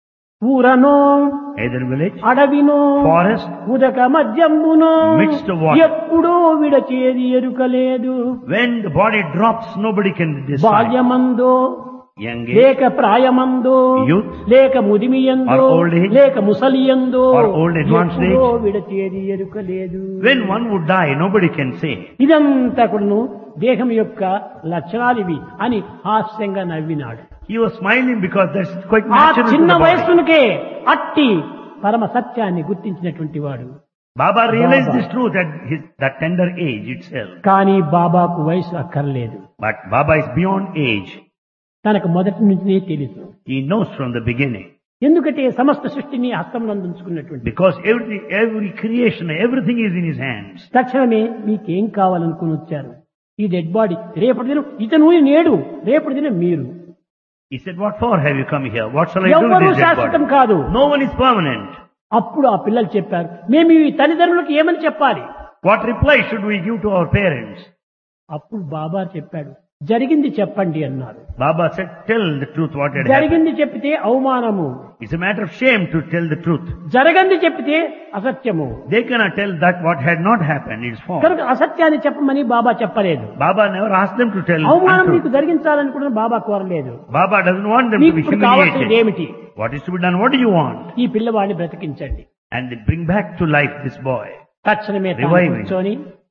ఊరనో Either village, అడవినో forest, ఉదక మధ్యంబునో Mixed water. ఎప్పుడో విడచేది ఎరుకలేదు. when the body drops, nobody can decide. బాల్యమందో Young age, లేక ప్రాయమందో youth, లేక ముదిమియందో or old age, లేక ముసలియందో or old advanced age. ఎప్పుడో విడచేది ఎరుకలేదు. when one would die, nobody can say. ఇదంతా కూడాను దేహం యొక్క లక్షణాలు ఇవి అని హాస్యంగా నవ్వినాడు. He was smiling because that's quite ఆ natural to చిన్న the body. వయస్సునికే అట్టి పరమ సత్యాన్ని గుర్తించినటువంటి వాడు. Baba realized Baba. this truth at that tender age itself. కానీ బాబాకు వయసు అక్కర్లేదు. But Baba is beyond age. తనకు మొదటి నుంచినే తెలుసు. He knows from the beginning. ఎందుకంటే సమస్త సృష్టిని హస్తంలో ఉంచుకున్నటువంటి. Because every creation, everything is in his hands. తక్షణమే మీకేం కావాలనుకుని వచ్చారు? ఈ డెడ్ బాడీ రేపటి దినం ఇతను నేడు రేపటి దినం మీరు. He said, what for have you come here? What shall I do with ఎవ్వరూ this dead శాశ్వతం body? కాదు. No one is permanent. అప్పుడు ఆ పిల్లలు చెప్పారు, మేము ఈ తల్లిదండ్రులకు ఏమని చెప్పాలి? What reply should we give to our parents? అప్పుడు బాబా చెప్పాడు, జరిగింది చెప్పండి అన్నారు. Baba said, tell the truth what had happened. జరిగింది చెప్పితే అవమానము, It's a matter of shame to tell the truth. జరగంది చెప్పితే అసత్యము. They cannot tell that what had not happened is false. కనుక అసత్యాన్ని చెప్పమని బాబా చెప్పలేదు. Baba never asked them to tell అవమానం untruth. నీకు జరిగించాలని కూడా బాబా కోరలేదు. Baba doesn't want them to నీకు be ఇప్పుడు కావాల్సింది humiliated. ఏమిటి? What is to be done? What do you want? ఈ పిల్లవాడిని బ్రతికించండి. And they bring back to life this boy. తక్షణమే తాను Reviving. కూర్చొని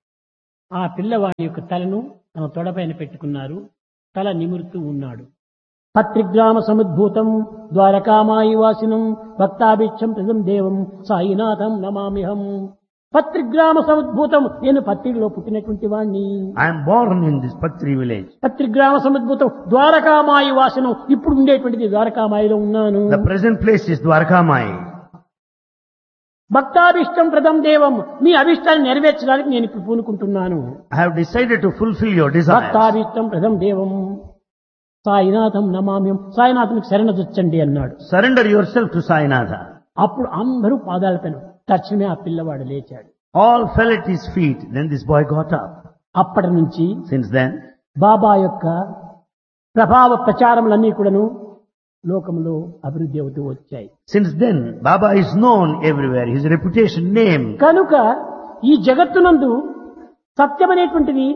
ఆ పిల్లవాడి యొక్క తలను తన తొడపైన పెట్టుకున్నారు. తల నిమురుతూ ఉన్నాడు. పత్రిగ్రామ సముద్భూతం ద్వారకామాయి వాసినం భక్తాభిక్షం ప్రజం దేవం సాయినాథం నమామిహం. పత్రిగ్రామ సముద్భూతం, నేను పత్రిలో పుట్టినటువంటి వాణ్ణి. I am born in this Patri village. పత్రిగ్రామ సముద్భూతం Dwarakamai వాసనం, ఇప్పుడు ఉండేటువంటిది ద్వారకామాయిలో ఉన్నాను. The present place is Dwarkamai. భక్తాభిష్టం ప్రదం దేవం, మీ అభిష్టాన్ని నెరవేర్చడానికి నేను ఇప్పుడు పూనుకుంటున్నాను. I have decided to fulfill your desires. భక్తాభిష్టం ప్రదం దేవం సాయినాథం నమామ్యం, సాయినాథునికి శరణజొచ్చండి అన్నాడు. Surrender yourself to Sainatha. అప్పుడు అందరూ పాదాలపైన తక్షణమే ఆ పిల్లవాడు లేచాడు. All fell at his feet. Then this boy got up. అప్పటి నుంచి Since then, బాబా యొక్క ప్రభావ ప్రచారములన్నీ కూడాను లోకంలో అభివృద్ధి అవుతూ వచ్చాయి. Since then, Baba is known everywhere. His reputation, name. కనుక ఈ జగత్తునందు సత్యమనేటువంటిది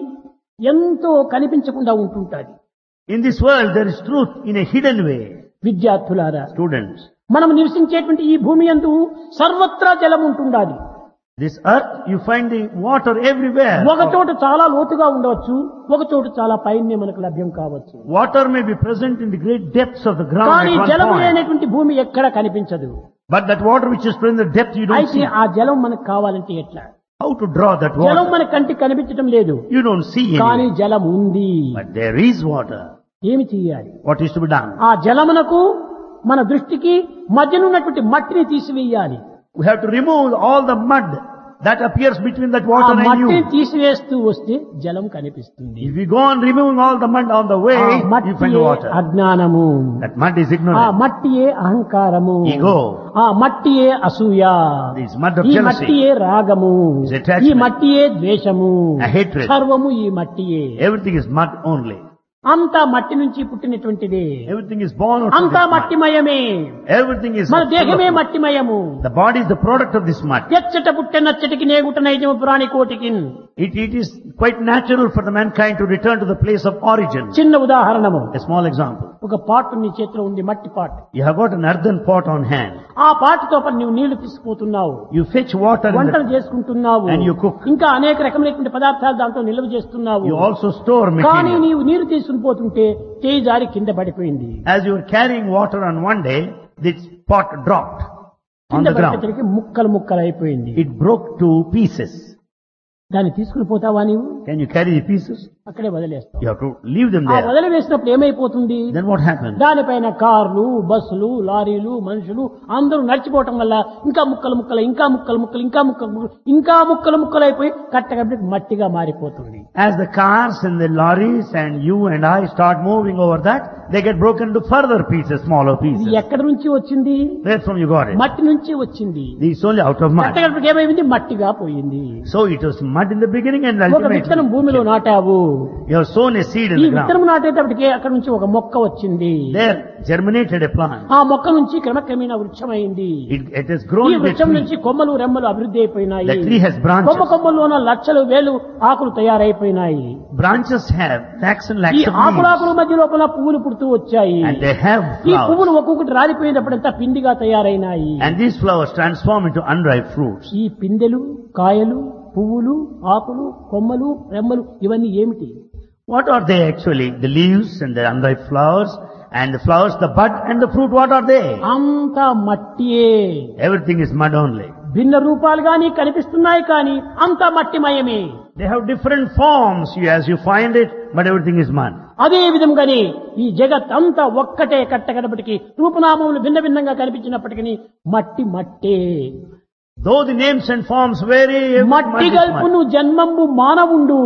ఎంతో కనిపించకుండా ఉంటుంటాది. In this world, there is truth in a hidden way. విద్యార్థులారా, Students, మనం నివసించేటువంటి ఈ భూమి యందు సర్వత్రా జలం ఉంటుండాలి. this earth, you find the water everywhere. ఒక చోట చాలా లోతుగా ఉండవచ్చు, ఒక చోట చాలా పైనే మనకు లభ్యం కావచ్చు. Water may be present in the great depths of the ground కానీ at one జలము point. లేనటువంటి భూమి ఎక్కడ కనిపించదు. But that water which is present in the depth, you don't అయితే see. ఆ జలం మనకు కావాలంటే ఎట్లా? How to draw that జలం water? మన కంటికి కనిపించడం లేదు, You don't see కానీ any. జలం ఉంది. But there is water. ఏమి చేయాలి? What is to be done? ఆ జలమునకు మన దృష్టికి మధ్యనున్నటువంటి మట్టిని తీసివేయాలి. We have to remove all the mud that appears between that ఆ water and మట్టిని you. తీసివేస్తూ వస్తే జలం కనిపిస్తుంది. If you go on removing all the mud on the way, ఆ you find మట్టియే water. అజ్ఞానము, That mud is ఆ ignorance. మట్టియే అహంకారము, Ego. ఆ మట్టియే అసూయ, This mud of ఈ jealousy. మట్టియే రాగము, Is attachment. ఈ మట్టియే ద్వేషము, A hatred. సర్వము ఈ మట్టియే. Everything is mud only. అంతా మట్టి నుంచి పుట్టినటువంటిదే, Everything is born out of అంతా this mud. మట్టిమయమే. Everything is మన full దేహమే of mud. మట్టిమయము. The body is the product of this mud. ఎచ్చట పుట్టెనచ్చటికి నేగుట నైజము ప్రాణికోటికి. It is quite natural for the mankind to return to the place of origin. చిన్న ఉదాహరణము, A small example. ఒక పాటు నీ చేతిలో ఉంది, మట్టి పాటు. You have got an earthen pot on hand. ఆ పాటుతో పాటు నువ్వు నీళ్లు తీసుకుపోతున్నావు, You fetch water in వంటలు the, చేసుకుంటున్నావు, And you cook. ఇంకా అనేక రకమైనటువంటి పదార్థాలు దాంట్లో నిల్వ చేస్తున్నావు. you also store కానీ material. నీవు నీరు తీసుకుని పోతుంటే చేయి జారి కింద పడిపోయింది. As you were carrying water on one day, this pot dropped on కింద the ground. పడిపోయేసరికి ముక్కలు ముక్కలు అయిపోయింది. It broke to pieces. దాన్ని తీసుకుని పోతావా నీవు? Can you carry the pieces? అక్కడే వదిలేస్తావు. You have to leave them ఆ there. వదిలివేసినప్పుడు ఏమైపోతుంది? Then what happens? దానిపైన కార్లు, బస్సులు, లారీలు, మనుషులు అందరూ నడిచిపోవటం వల్ల ఇంకా ముక్కలు ముక్కలు, ఇంకా ముక్కలు ముక్కలు, ఇంకా ముక్కలు ముక్కలు, ఇంకా ముక్కలు ముక్కలు అయిపోయి కట్టగట్టి మట్టిగా మారిపోతుంది. As the cars and the lorries and you and I start moving over that, they get broken into further pieces, smaller ఇది pieces. ఎక్కడి నుంచి వచ్చింది? Where from you got it? మట్టి నుంచి వచ్చింది. This is only out of mud. కట్టగట్టి ఏమైంది? మట్టిగా పోయింది. So it was mud in the beginning and ఒక విత్తనం ultimately భూమిలో నాటావు, you have sown a seed in ఈ the ground. విత్తనం నాటేటప్పటికే అక్కడ నుంచి ఒక మొక్క వచ్చింది. There germinated a plant. ఆ మొక్క నుంచి క్రమక్రమేణా వృక్షమైంది. It has grown ఈ into a వృక్షం tree. నుంచి కొమ్మలు రెమ్మలు అభివృద్ధి అయిపోయినాయి. The tree has branches. కొమ్మ కొమ్మల్లోన లక్షలు వేలు ఆకులు తయారైపోయినాయి. Branches have lakhs and ఈ lakhs of ఆకులాకుల leaves. మధ్య లోపల పువ్వులు పుడుతూ వచ్చాయి. And they have ఈ flowers. పువ్వులు ఒక్కొక్కటి రాలిపోయినప్పుడంతా పిండిగా తయారైనాయి. And these flowers transform into unripe fruits. ఈ పిందెలు, కాయలు, పువ్వులు, ఆకులు, కొమ్మలు, రెమ్మలు ఇవన్నీ ఏమిటి? What are they actually? The leaves and the unripe flowers and the flowers, the bud and the fruit, what are they? అంతా మట్టియే. Everything is mud only. భిన్న రూపాలుగా నీకు కనిపిస్తున్నాయి కానీ అంతా మట్టిమయమే. They have different forms as you find it, but everything is mud. అదే విధంగానే ఈ జగత్ అంతా ఒక్కటే కట్టగడపటికి రూపనామములు భిన్న భిన్నంగా కనిపించినప్పటికీ మట్టి మట్టే. Though the names and forms vary, mud మట్టి is mud. గల్పును జన్మంబు మానవుండు.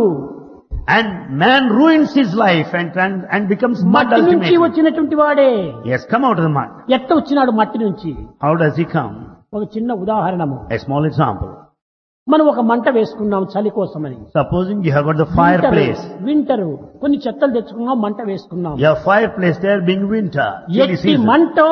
And man ruins his life and becomes mud మట్టి నుంచి ultimately. వచ్చినటువంటి వాడే. He has come out of the mud. ఎట్ట వచ్చినాడు మట్టి నుంచి? How does he come? ఒక చిన్న ఉదాహరణము. A small example. మనం ఒక మంట వేసుకున్నాం చలి కోసమని. Supposing you have got the fireplace. Winter కొన్ని చెత్తలు తెచ్చుకున్నాం, మంట వేసుకున్నాం. You have fireplace there being winter. chilly ఎట్టి season. మంటో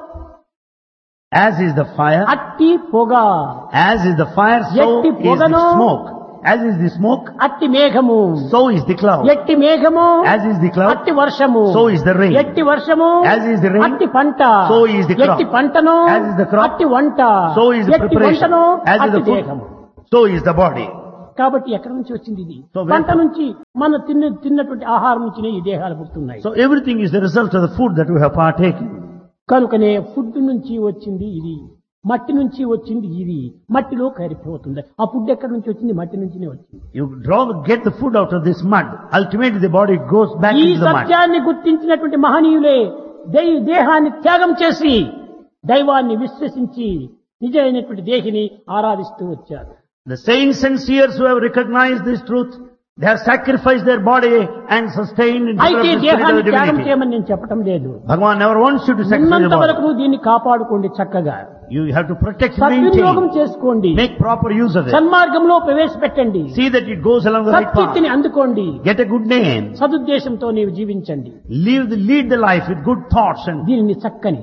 As is the fire, అట్టి పొగ, as is the fire, so ఎట్టి is the పొగను, smoke. As is the smoke, అట్టి మేఘము, so is the cloud. ఎట్టి మేఘము, As is the cloud, అట్టి వర్షము, so is the rain. ఎట్టి వర్షము, As is the rain, అట్టి పంట, so is the crop. ఎట్టి పంటను, As is the crop, అట్టి వంట, so is the ఎట్టి preparation. వంటను, As is అట్టి the food, దేహము. so is the body. కాబట్టి ఎక్కడి నుంచి వచ్చింది ఇది? So where పంట from? నుంచి మన తిన్నటువంటి ఆహారం నుంచినే ఈ దేహాలు పుడుతున్నాయి. So everything is the result of the food that we have partaken. కనుకనే ఫుడ్ నుంచి వచ్చింది ఇది, మట్టి నుంచి వచ్చింది ఇది, మట్టిలో కరిగిపోతుంది. ఆ ఫుడ్ ఎక్కడి నుంచి వచ్చింది? మట్టి నుంచినే వచ్చింది. You get the food out of this mud. Ultimately the body goes back ఈ into the mud. సత్యాన్ని గుర్తించినటువంటి మహనీయులే దేహాన్ని త్యాగం చేసి దైవాన్ని విశ్వసించి నిజమైనటువంటి దేహిని ఆరాధిస్తూ వచ్చారు. The saints and seers who have recognized this truth, they have sacrificed their body and sustained in అయితే the spirit of దేహాన్ని the త్యాగం divinity. చేయమని నేను చెప్పటం లేదు. Bhagavan never wants you to sacrifice ఉన్నంత your body. వరకు దీన్ని కాపాడుకోండి చక్కగా. You have to protect and సద్వినియోగం maintain. చేసుకోండి, Make proper use of it. సన్మార్గంలో ప్రవేశపెట్టండి, See that it goes along the right path. సత్కీర్తిని అందుకోండి, Get a good name. సదుద్దేశంతో నీవు జీవించండి. Lead the life with good thoughts and దీనిని చక్కని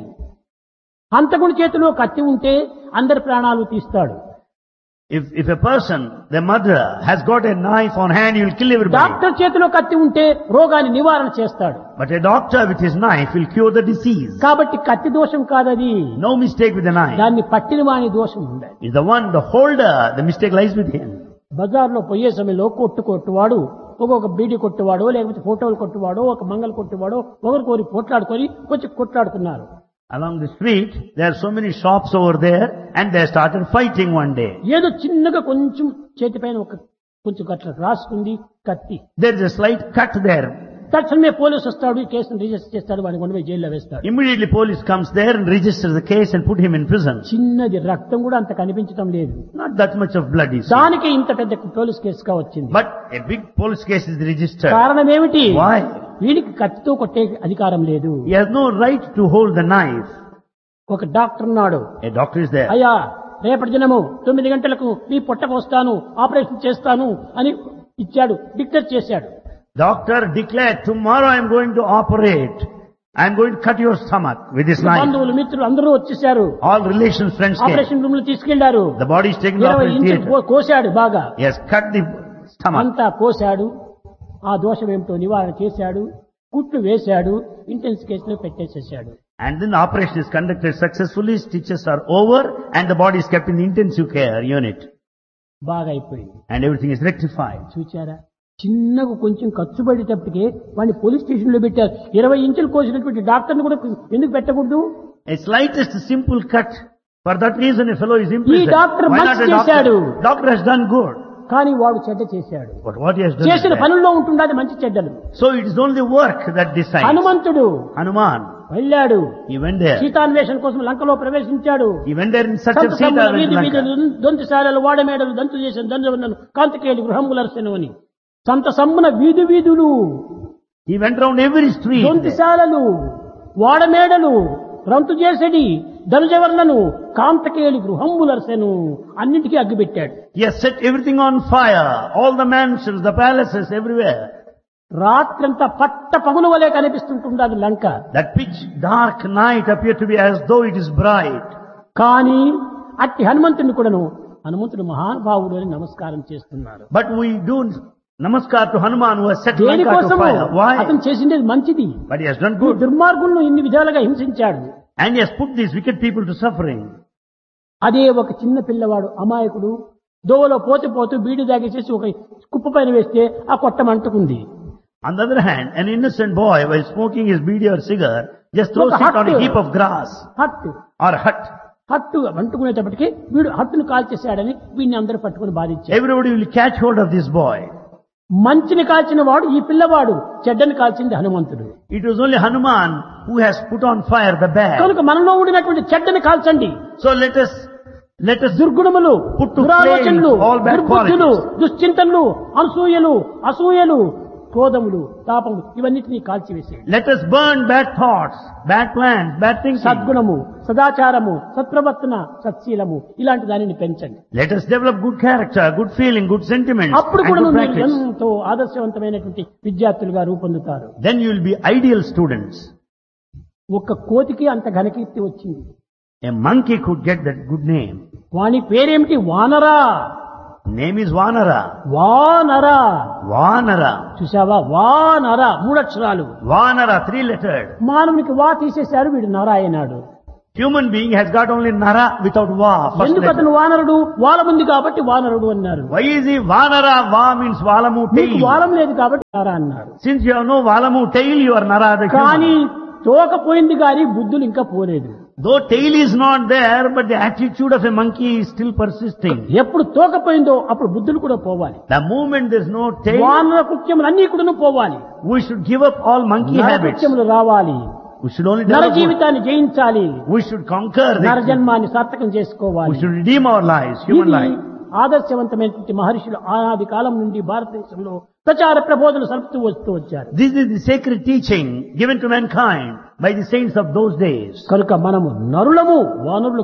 హంతకుడి చేతిలో కత్తి ఉంటే అందరి ప్రాణాలు తీస్తాడు. if a person, the murderer, has got a knife on hand, he will kill everybody. Doctor చేతిలో కత్తి ఉంటే రోగాన్ని నివారణ చేస్తాడు. But a doctor with his knife will cure the disease. కాబట్టి కత్తి దోషం కాదది, No mistake with the knife. దాన్ని పట్టిన వాని దోషం ఉండాలి. Is the one, the holder, the mistake lies with him. బజార్లో పోయే సమయంలో కొట్టువాడు, ఒక బీడీ కొట్టువాడో లేకపోతే ఫోటోలు కొట్టువాడో ఒక మంగళ కొట్టువాడో ఒకరికొరి పోట్లాడుకొని కొంచెం కొట్లాడుతున్నారు. Along the street, there are so many shops over there, and they started fighting one day. ఏదో చిన్నగా కొంచెం చేతిపైన కొంచెం అట్లా రాసుకుంది కత్తి. There is a slight cut there. తక్షణమే పోలీసు వస్తాడు, ఈ కేసును రిజిస్టర్ చేస్తాడు, వాడిని కొండపోయి జైల్లో వేస్తాడు. Immediately police comes there and registers the case and put him in prison. చిన్నది రక్తం కూడా అంత కనిపించడం లేదు, Not that much of blood is. దానికి ఇంత పెద్ద పోలీస్ కేసుగా వచ్చింది. But a big police case is registered. కారణం ఏమిటి? Why? వీడికి కత్తితో కొట్టే అధికారం లేదు. He has no right to hold the knife. ఒక డాక్టర్ ఉన్నాడు, A doctor is there. అయ్యా రేపటి దినము 9 గంటలకు మీ పొట్టకు వస్తాను, ఆపరేషన్ చేస్తాను అని ఇచ్చాడు, డిక్లేర్ చేశాడు. Doctor declared, tomorrow I am going to operate. I am going to cut your stomach with this knife. బంధువులు మిత్రులు అందరూ వచ్చేసారు, All relations, friends came. Operation room లో తీసుకెళ్లారు. The body is taken to 20 operation ఇంచులు theatre. కోశాడు బాగా, He has cut the stomach. అంతా కోశాడు. ఆ దోషం ఏమిటో నివారణ చేశాడు, కుట్లు వేశాడు, ఇంటెన్సివ్ కేసులో పెట్టేసేసాడు. And then the operation is conducted successfully, stitches are over, and the body is kept in the intensive care unit. బాగా అయిపోయింది. And everything is rectified. చూచారా, చిన్నగా కొంచెం ఖర్చు పడేటప్పటికే వాడిని పోలీస్ స్టేషన్ లో పెట్టారు. 20 ఇంచులు కోసినటువంటి డాక్టర్ని కూడా ఎందుకు పెట్టకూడదు? A slightest simple cut. For that reason a fellow is ఈ imprisoned. డాక్టర్ Why not మంచి a చేశాడు, doctor? Doctor has done good. కానీ వాడు చెడ్డ చేశాడు. But what he has done is చేసిన bad. పనుల్లో ఉంటుండదు మంచి చెడ్డలు. So it is only work that decides. హనుమంతుడు Hanuman, వెళ్ళాడు, he went there. సీతాన్వేషణ కోసం లంకలో ప్రవేశించాడు. He went there in search of Sita. సంతసమున went to వీధి Lanka. వీధులు దొంతిశాలలు వాడమేడలు దంతు చేసిన దండవన్నను కాంతికేయులు గృహములర్సెను అని. సంత సమ్మున వీధి వీధులు, He went round every street. దొంతిశాలలు, వాడమేడలు, రంతు చేసడి ధనుజవర్లను కాంతకేయులు గృహములర్సెను అన్నింటికీ అగ్గిపెట్టాడు. He has set everything on fire. All the mansions, the palaces, everywhere. రాత్రంతా పట్ట పగులు వలె కనిపిస్తుంటుండదు లంక. That pitch dark night appeared to be as though it is bright. కానీ అట్టి హనుమంతుని కూడాను హనుమంతుడు మహానుభావుడు అని నమస్కారం చేస్తున్నారు. But we do namaskar to Hanuman who has set Lanka to దేనికోసము? fire. Why? అతను చేసిండేది మంచిది. But he has done ఈ good. దుర్మార్గులను ఇన్ని విధాలుగా హింసించాడు. And he has put these wicked people to suffering. అదే ఒక చిన్న పిల్లవాడు అమాయకుడు దోవలో పోతే పోతూ బీడి దాగేసేసి ఒక కుప్ప పైన వేస్తే ఆ కొట్టం అంటుకుంది. On the other hand, an innocent boy, while smoking his beedi or cigar, just throws it on a heap of grass హట్టు or hut. హట్టు అంటుకునేటప్పటికి వీడు హట్టును కాల్చేశాడని వీడిని అందరూ పట్టుకుని బాధించారు. Everybody will catch hold of this boy. మంచిని కాల్చిన వాడు ఈ పిల్లవాడు, చెడ్డని కాల్చింది హనుమంతుడు. It was only Hanuman who has put on fire the bad. కనుక మనలో ఉండినటువంటి చెడ్డని కాల్చండి. So let us దుర్గుణములు, put to దురాలోచనలు, flame all bad దుర్బుద్ధులు, qualities. దుశ్చింతనలు, అనసూయలు, అసూయలు, క్రోధములు, తాపములు ఇవన్నిటినీ కాల్చివేసేయండి. Let us burn bad thoughts, bad plans, bad thinking. సద్గుణము, సదాచారము, సత్ప్రవర్తన, సత్శీలము ఇలాంటి దానిని పెంచండి. Let us develop good character, good feeling, good sentiments, అప్పుడు and కూడా good మీరు practice. ఎంతో ఆదర్శవంతమైనటువంటి విద్యార్థులుగా రూపొందుతారు. Then you will be ideal students. ఒక్క కోతికి అంత ఘనకీర్తి వచ్చింది. A monkey could get that good name. వాని పేరేమిటి? వానరా. Name is Vanara. వానరా. Vanara. చూసావా? వానరా 3 అక్షరాలు. Vanara, 3-lettered. మానవునికి వా తీసేశారు, వీడు నరా అయినాడు. Human being has got only Nara without Va. First ఎందుకు letter. అతను వానరుడు? వాలముంది కాబట్టి వానరుడు అన్నారు. Why is he Vanara? Va means Valamu నీకు tail. వాలం లేదు కాబట్టి నరా అన్నారు. Since you have no Valamu tail, you are Nara the కానీ human. తోక పోయింది కానీ బుద్ధులు ఇంకా పోలేదు. Though tail is not there, but the attitude of a monkey is still persisting. ఎప్పుడు తోక పోయిందో అప్పుడు బుద్ధులు కూడా పోవాలి. The moment there is no tail, వానర కృత్యములు అన్ని కూడా పోవాలి. we should give up all monkey నర habits. కృత్యములు రావాలి. We should only నర develop good. జీవితాన్ని జయించాలి. We should conquer నర the, జన్మాన్ని సార్థకం we చేసుకోవాలి. should redeem our lives, human ఇది life. ఆదర్శవంతమైనటువంటి మహర్షులు ఆనాది కాలం నుండి భారతదేశంలో ప్రచార ప్రబోధనలు సలుపుతూ వస్తూ వచ్చారు. This is the sacred teaching given to mankind by the saints of those days. కనుక మనము నరులము, వానరులు కాదు.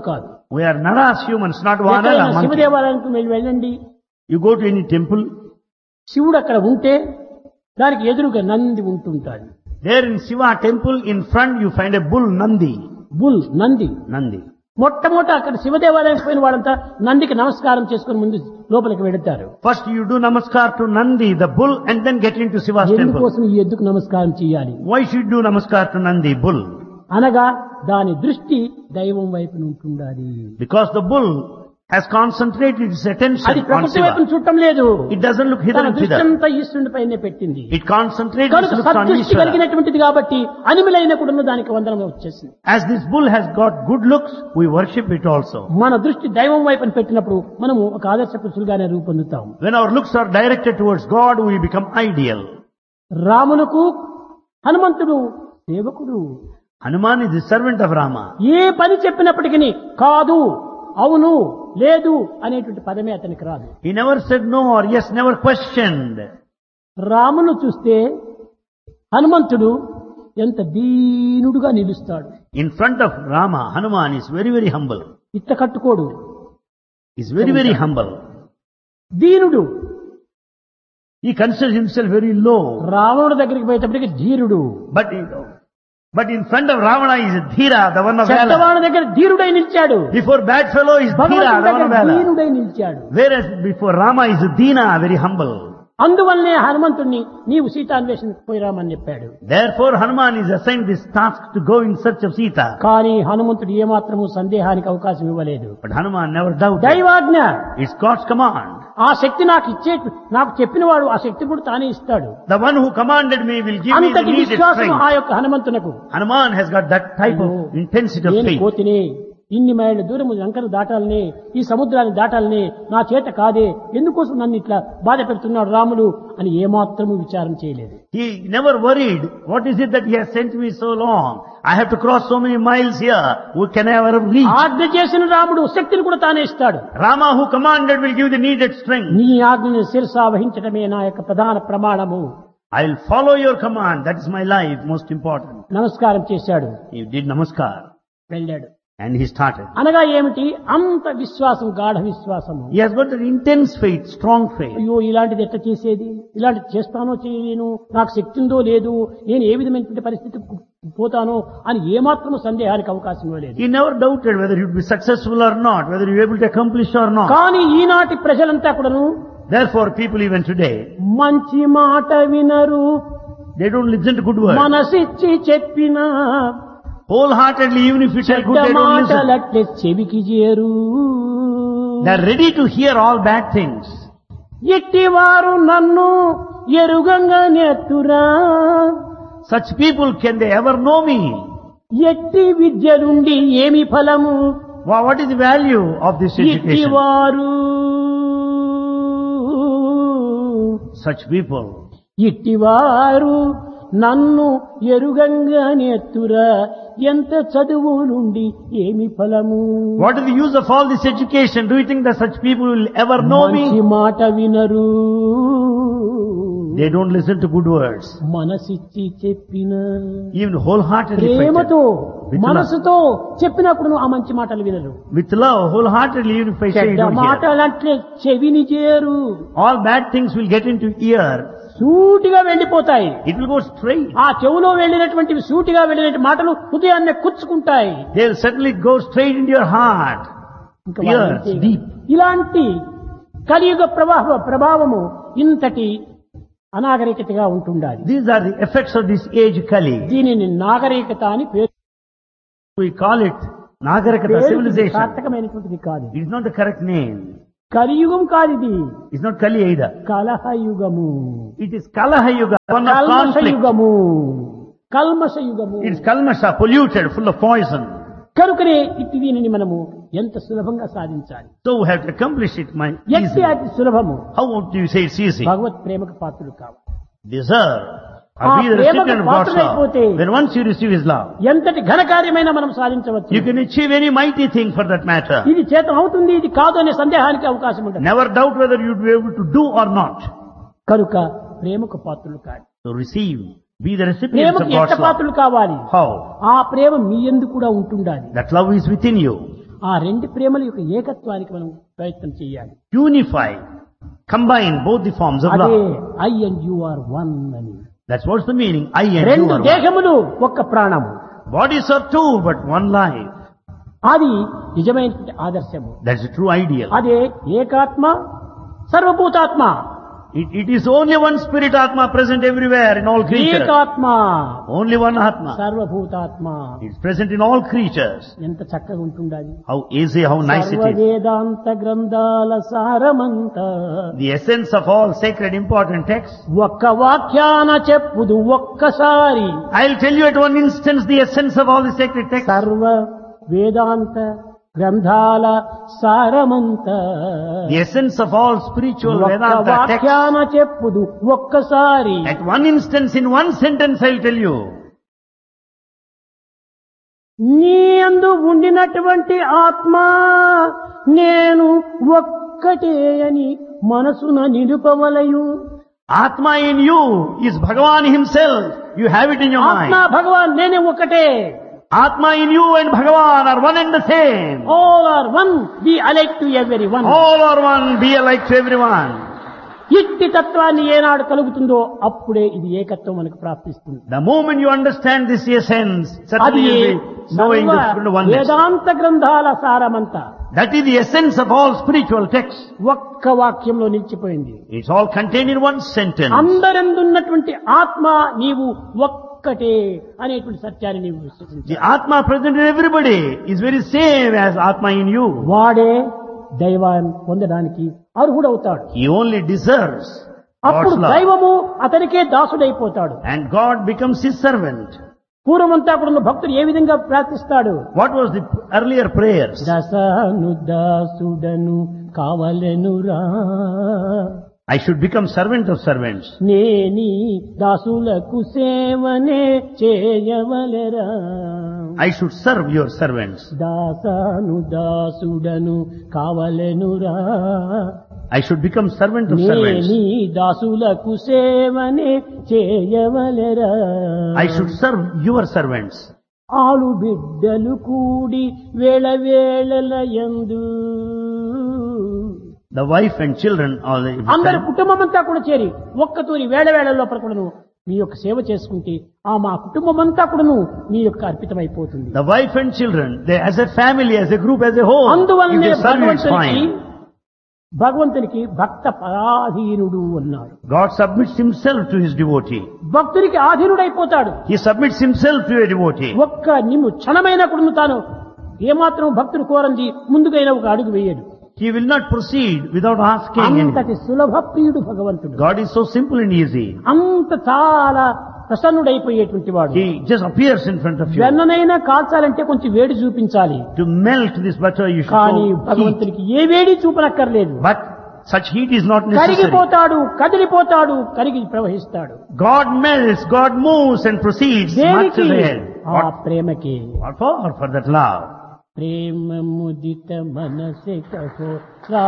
We are naras humans, not vanara ఎక్కడైనా monkey. శివదేవాలయానికి వెళ్ళండి, You go to any temple, శివుడు అక్కడ ఉంటే దానికి ఎదురుగా Nandi ఉంటుంటాడు. there in Shiva temple, in front you find a bull Nandi. Bull Nandi. Nandi. మొట్టమొదట అక్కడ శివదేవాలయం పోయిన వాళ్ళంతా నందికి నమస్కారం చేసుకుని ముందు లోపలికి వెళతారు. First you do namaskar to Nandi, the bull, and then get into Shiva's temple. ఎందుకోసం ఈ ఎద్దుకు నమస్కారం చేయాలి Why should you do namaskar to Nandi, bull? అనగా దాని దృష్టి దైవం వైపు ఉంటుండాలి. Because the bull has concentrated its attention అది on ప్రకృతి వైపు Shiva. చూడటం లేదు. It doesn't look hither తన and దృష్టి thither. అంతా ఈశ్వరుని పైనే పెట్టింది. It concentrates its కనుక looks on సదృష్టి Ishvara. కలిగినటువంటిది కాబట్టి అనిమలైన కూడా దానికి వందనం వచ్చేసింది. As this bull has got good looks, we worship it also. మన దృష్టి దైవం వైపు పెట్టినప్పుడు మనము ఒక ఆదర్శ పురుషులుగానే రూపొందుతాం. When our looks are directed towards God, we become ideal. రామునకు హనుమంతుడు సేవకుడు. Hanuman is the servant of Rama. ఏ పని చెప్పినప్పటికీ కాదు, అవును, లేదు అనేటువంటి పదమే అతనికి రాదు. He never said no or yes, never questioned. రామును చూస్తే హనుమంతుడు ఎంత దీనుడుగా నిలుస్తాడు. In front of Rama, Hanuman is very, very humble. ఇట్ట కట్టుకోడు, He's very, very humble. దీనుడు. He considers himself very low. రావణుడి దగ్గరికి పోయేటప్పటికి ధీరుడు. But in front of Ravana is Dhira, the one of valor. చెడ్డవాడి దగ్గర ధీరుడై నిలిచాడు. Before bad fellow is Dhira, భగవంతుడి the one of దగ్గర valor. దీనుడై నిలిచాడు. Whereas before Rama is Dina, very humble. అందువల్లనే హనుమంతుణ్ణి నీవు సీతాన్వేషణకు పోయిరామని చెప్పాడు. Therefore Hanuman is assigned this task to go in search of Sita. కానీ హనుమంతుడు ఏమాత్రము సందేహానికి అవకాశం ఇవ్వలేదు. But Hanuman never doubted. Daivagna, It's God's command. ఆ శక్తి నాకు చెప్పినవాడు ఆ శక్తి కూడా తానే ఇస్తాడు. The one who commanded me will give me the అంతటి needed విశ్వాసం strength. ఆ యొక్క హనుమంతునకు. Hanuman has got that type of intensity of నేను faith. కోతిని, ఇన్ని మైళ్ళ దూరము లంకను దాటాలని, ఈ సముద్రాన్ని దాటాలని నా చేత కాదే, ఎందుకోసం నన్ను ఇట్లా బాధ పెడుతున్నాడు రాముడు అని ఏమాత్రము విచారం చేయలేదు. He never worried. What is it that he has sent me so long? I have to cross so many miles here. Who can I ever reach? ఆజ్ఞ చేసిన రాముడు శక్తిని కూడా తానే ఇస్తాడు. Rama who commanded will give the needed strength. నీ ఆజ్ఞను శిరసా వహించడమే నా యొక్క ప్రధాన ప్రమాణము. I will follow your command. That is my life, most important. నమస్కారం చేశాడు, He did namaskar వెళ్ళాడు. and he started. అనగా ఏమిటి? అంత విశ్వాసం, గాఢ విశ్వాసము. He has got an intense faith, strong faith. అయ్యో ఇలాంటిది ఎట్లా చేసేది, ఇలాంటిది చేస్తానో చేయలేను, నాకు శక్తి ఉందో లేదు, నేను ఏ విధమైనటువంటి పరిస్థితికి పోతానో అని ఏమాత్రము సందేహానికి అవకాశం ఇవ్వలేదు. He never doubted whether he would be successful or not, whether he would be able to accomplish or not. కానీ ఈనాటి ప్రజలంతా కూడాను Therefore, people even today, మంచి మాట వినరు, they don't listen to good words. మనసిచ్చి చెప్పినా Wholeheartedly, even if it's a good, చెడ్డ they don't listen. మాటలట్లే చెవికి చేరు. They are ready to hear all bad things. ఎట్టివారు నన్ను ఎరుగంగా నెత్తురా, Such people, can they ever know me? ఎట్టి విద్యలుండి ఏమి ఫలము, What is the value of this education? ఇట్టివారు Such people, ఇట్టివారు నన్ను ఎరుగంగా నెత్తురా, ఎంత చదువు నుండి ఏమి ఫలము. what is the use of all this education? Do you think that such people will ever know మంచి me? మాట వినరు, They don't listen to good words. మనసిచ్చి చెప్పిన Even wholeheartedly, ప్రేమతో With మనసుతో చెప్పినప్పుడు ఆ మంచి మాటలు వినరు. with love, wholeheartedly, even if I say you చెడ్డ don't hear. మాటలంటే చెవిని చేరు, All bad things will get into ear. సూటిగా వెళ్ళిపోతాయి. It will go straight. ఆ చెవులో వెళ్ళినటువంటి సూటిగా వెళ్ళినటువంటి మాటలు హృదయాన్ని కుచ్చుకుంటాయి. They'll certainly go straight into your heart. ఇంకా Ears, వాళ్ళంతే. deep. ఇలాంటి కలియుగ ప్రభావము ఇంతటి అనాగరికతగా ఉంటుండాలి. These are the effects of this age Kali. దీనిని నాగరికత అని పేరు. We call it Nagarikata, civilization. సార్థకమైనటువంటిది కాదు. It is not the correct name. కలియుగం కాదు ఇది, It's not Kali either. కలహయుగము, It is Kalaha Yuga, one of conflict. కల్మషయుగము, కల్మషయుగము. It's Kalmasha, polluted, full of poison. కనుకనే ఇట్టి దీనిని మనము ఎంత సులభంగా సాధించాలి. So we have to accomplish it ఎట్టి easily. అతి సులభము. How do you say it's easy? భగవత్ ప్రేమకు పాత్రులు కావాలి. Deserve ఆ or be the ప్రేమకు recipient of God's పాత్రులైపోతే love. When once you receive His love, ఎంతటి ఘనకార్యమైనా మనం సాధించవచ్చు. you can achieve any mighty thing for that matter. ఇది చేతం అవుతుంది, ఇది కాదు అనే సందేహానికి అవకాశం ఉంటుంది. Never doubt whether you'd be able to do or not. కనుక ప్రేమకు పాత్రులు కాదు. So receive, be the recipients ప్రేమకు of ఎంత God's love. పాత్రులు కావాలి? How? ఆ ప్రేమ మీ యందు కూడా ఉంటుండాలి. That love is within you. ఆ రెండు ప్రేమల యొక్క ఏకత్వానికి మనం ప్రయత్నం చేయాలి. Unify, combine both the forms of అదే love. I and you are one అని. That's what's the meaning. I and you రెండు are one. దేహములు ఒక్క ప్రాణము. Bodies are two, but one life. అది నిజమైనటువంటి ఆదర్శము. That's the true ideal. అదే ఏకాత్మ సర్వభూతాత్మ. It is only one spirit Atma present everywhere in all creatures. ఏకాత్మ Only one Atma. సర్వభూతాత్మ. It's present in all creatures. ఎంత చక్కగా ఉంటుండాలి. How easy, how nice it is. సర్వవేదాంత గ్రంథాల సారమంత The essence of all sacred important texts. ఒక్క వాక్యాన చెప్పుదు ఒక్కసారి. I'll tell you at one instance the essence of all the sacred texts. సర్వ వేదాంత గ్రంథాల సారమంత The essence of all spiritual ఒక్క Vedanta texts. వాక్యాన చెప్పుదు ఒక్కసారి. At one instance, in one sentence, I'll tell you. నీ యందు ఉండినటువంటి ఆత్మ నేను ఒక్కటే అని మనసున నిలుపవలయు. Atma in you is Bhagavan himself. You have it in your ఆత్మ mind. భగవాన్ నేనే ఒకటే. Atma in you and Bhagavan are one and the same. All are one, B alike to every one. All are one, be alike to everyone. ఇట్టి తత్వాన్ని ఏనాడు కలుగుతుందో అప్పుడే ఇది ఏకత్వం మనకు ప్రాప్తిస్తుంది. The moment you understand this essence, అది certainly you'll be knowing the spirit of oneness. వేదాంత గ్రంథాల సారమంతా That is the essence of all spiritual texts. ఒక్క వాక్యంలో నిలిచిపోయింది. It's all contained in one sentence. అందరందున్నటువంటి ఆత్మ నీవు ఒక్కటే అనేటువంటి సత్యాన్ని నీవు విశ్వసించాలి. The Atma present in everybody is very same as Atma in you. వాడే దైవాన్ని పొందడానికి అర్హుడవుతాడు. He only deserves అప్పుడు God's love. దైవము అతనికే దాసుడైపోతాడు. And God becomes his servant. పూర్వమంతా కూడా భక్తుడు ఏ విధంగా ప్రార్థిస్తాడు? What was the earlier prayers? దశను దాసుడను కావలెనురా, I should become servant of servants. నేని దాసులకు సేవనే చేయవలెరా. I should serve your servants. దాసను దాసుడను కావలెనురా, I should become servant of servants. నేని దాసులకు సేవనే చేయవలెరా. I should serve your servants. ఆలు బిడ్డలు కూడి వేళ వేళల యందు The wife and children all అందరి కుటుంబం అంతా కూడా చేరి ఒక్కతూరి వేళ వేళ లోపల కూడాను మీ యొక్క సేవ చేసుకుంటే ఆ మా కుటుంబం అంతా కూడాను మీ యొక్క అర్పితమైపోతుంది. The wife and children, they as a family, as a group, as a whole, if అందువల్లనే they serve you, it's భగవంతునికి భక్త పరాధీనుడు అన్నాడు. God submits himself to his devotee. భక్తునికి ఆధీనుడైపోతాడు. He submits himself to a devotee. ఒక్క నిన్ను క్షణమైన కూడా తాను ఏమాత్రం భక్తుడు కోరంది ముందుకైనా ఒక అడుగు వేయడు. He will not proceed without asking అంతటి anything. సులభ ప్రియుడు భగవంతుడు. God is so simple and easy. అంత చాలా ప్రసన్నుడైపోయేటువంటి వాడు. He just appears in front of you. వెన్ననైనా కాల్చాలంటే కొంచెం వేడి చూపించాలి. To melt this butter, you should కానీ show heat. భగవంతునికి ఏ వేడి చూపనక్కర్లేదు. But such heat is not necessary. కరిగిపోతాడు, కదిలిపోతాడు, కరిగి ప్రవహిస్తాడు. God melts, God moves and proceeds much దేనికి? ahead. ఆ ప్రేమకి. What for? For that love. ప్రేమ ముదిత మనసే కహో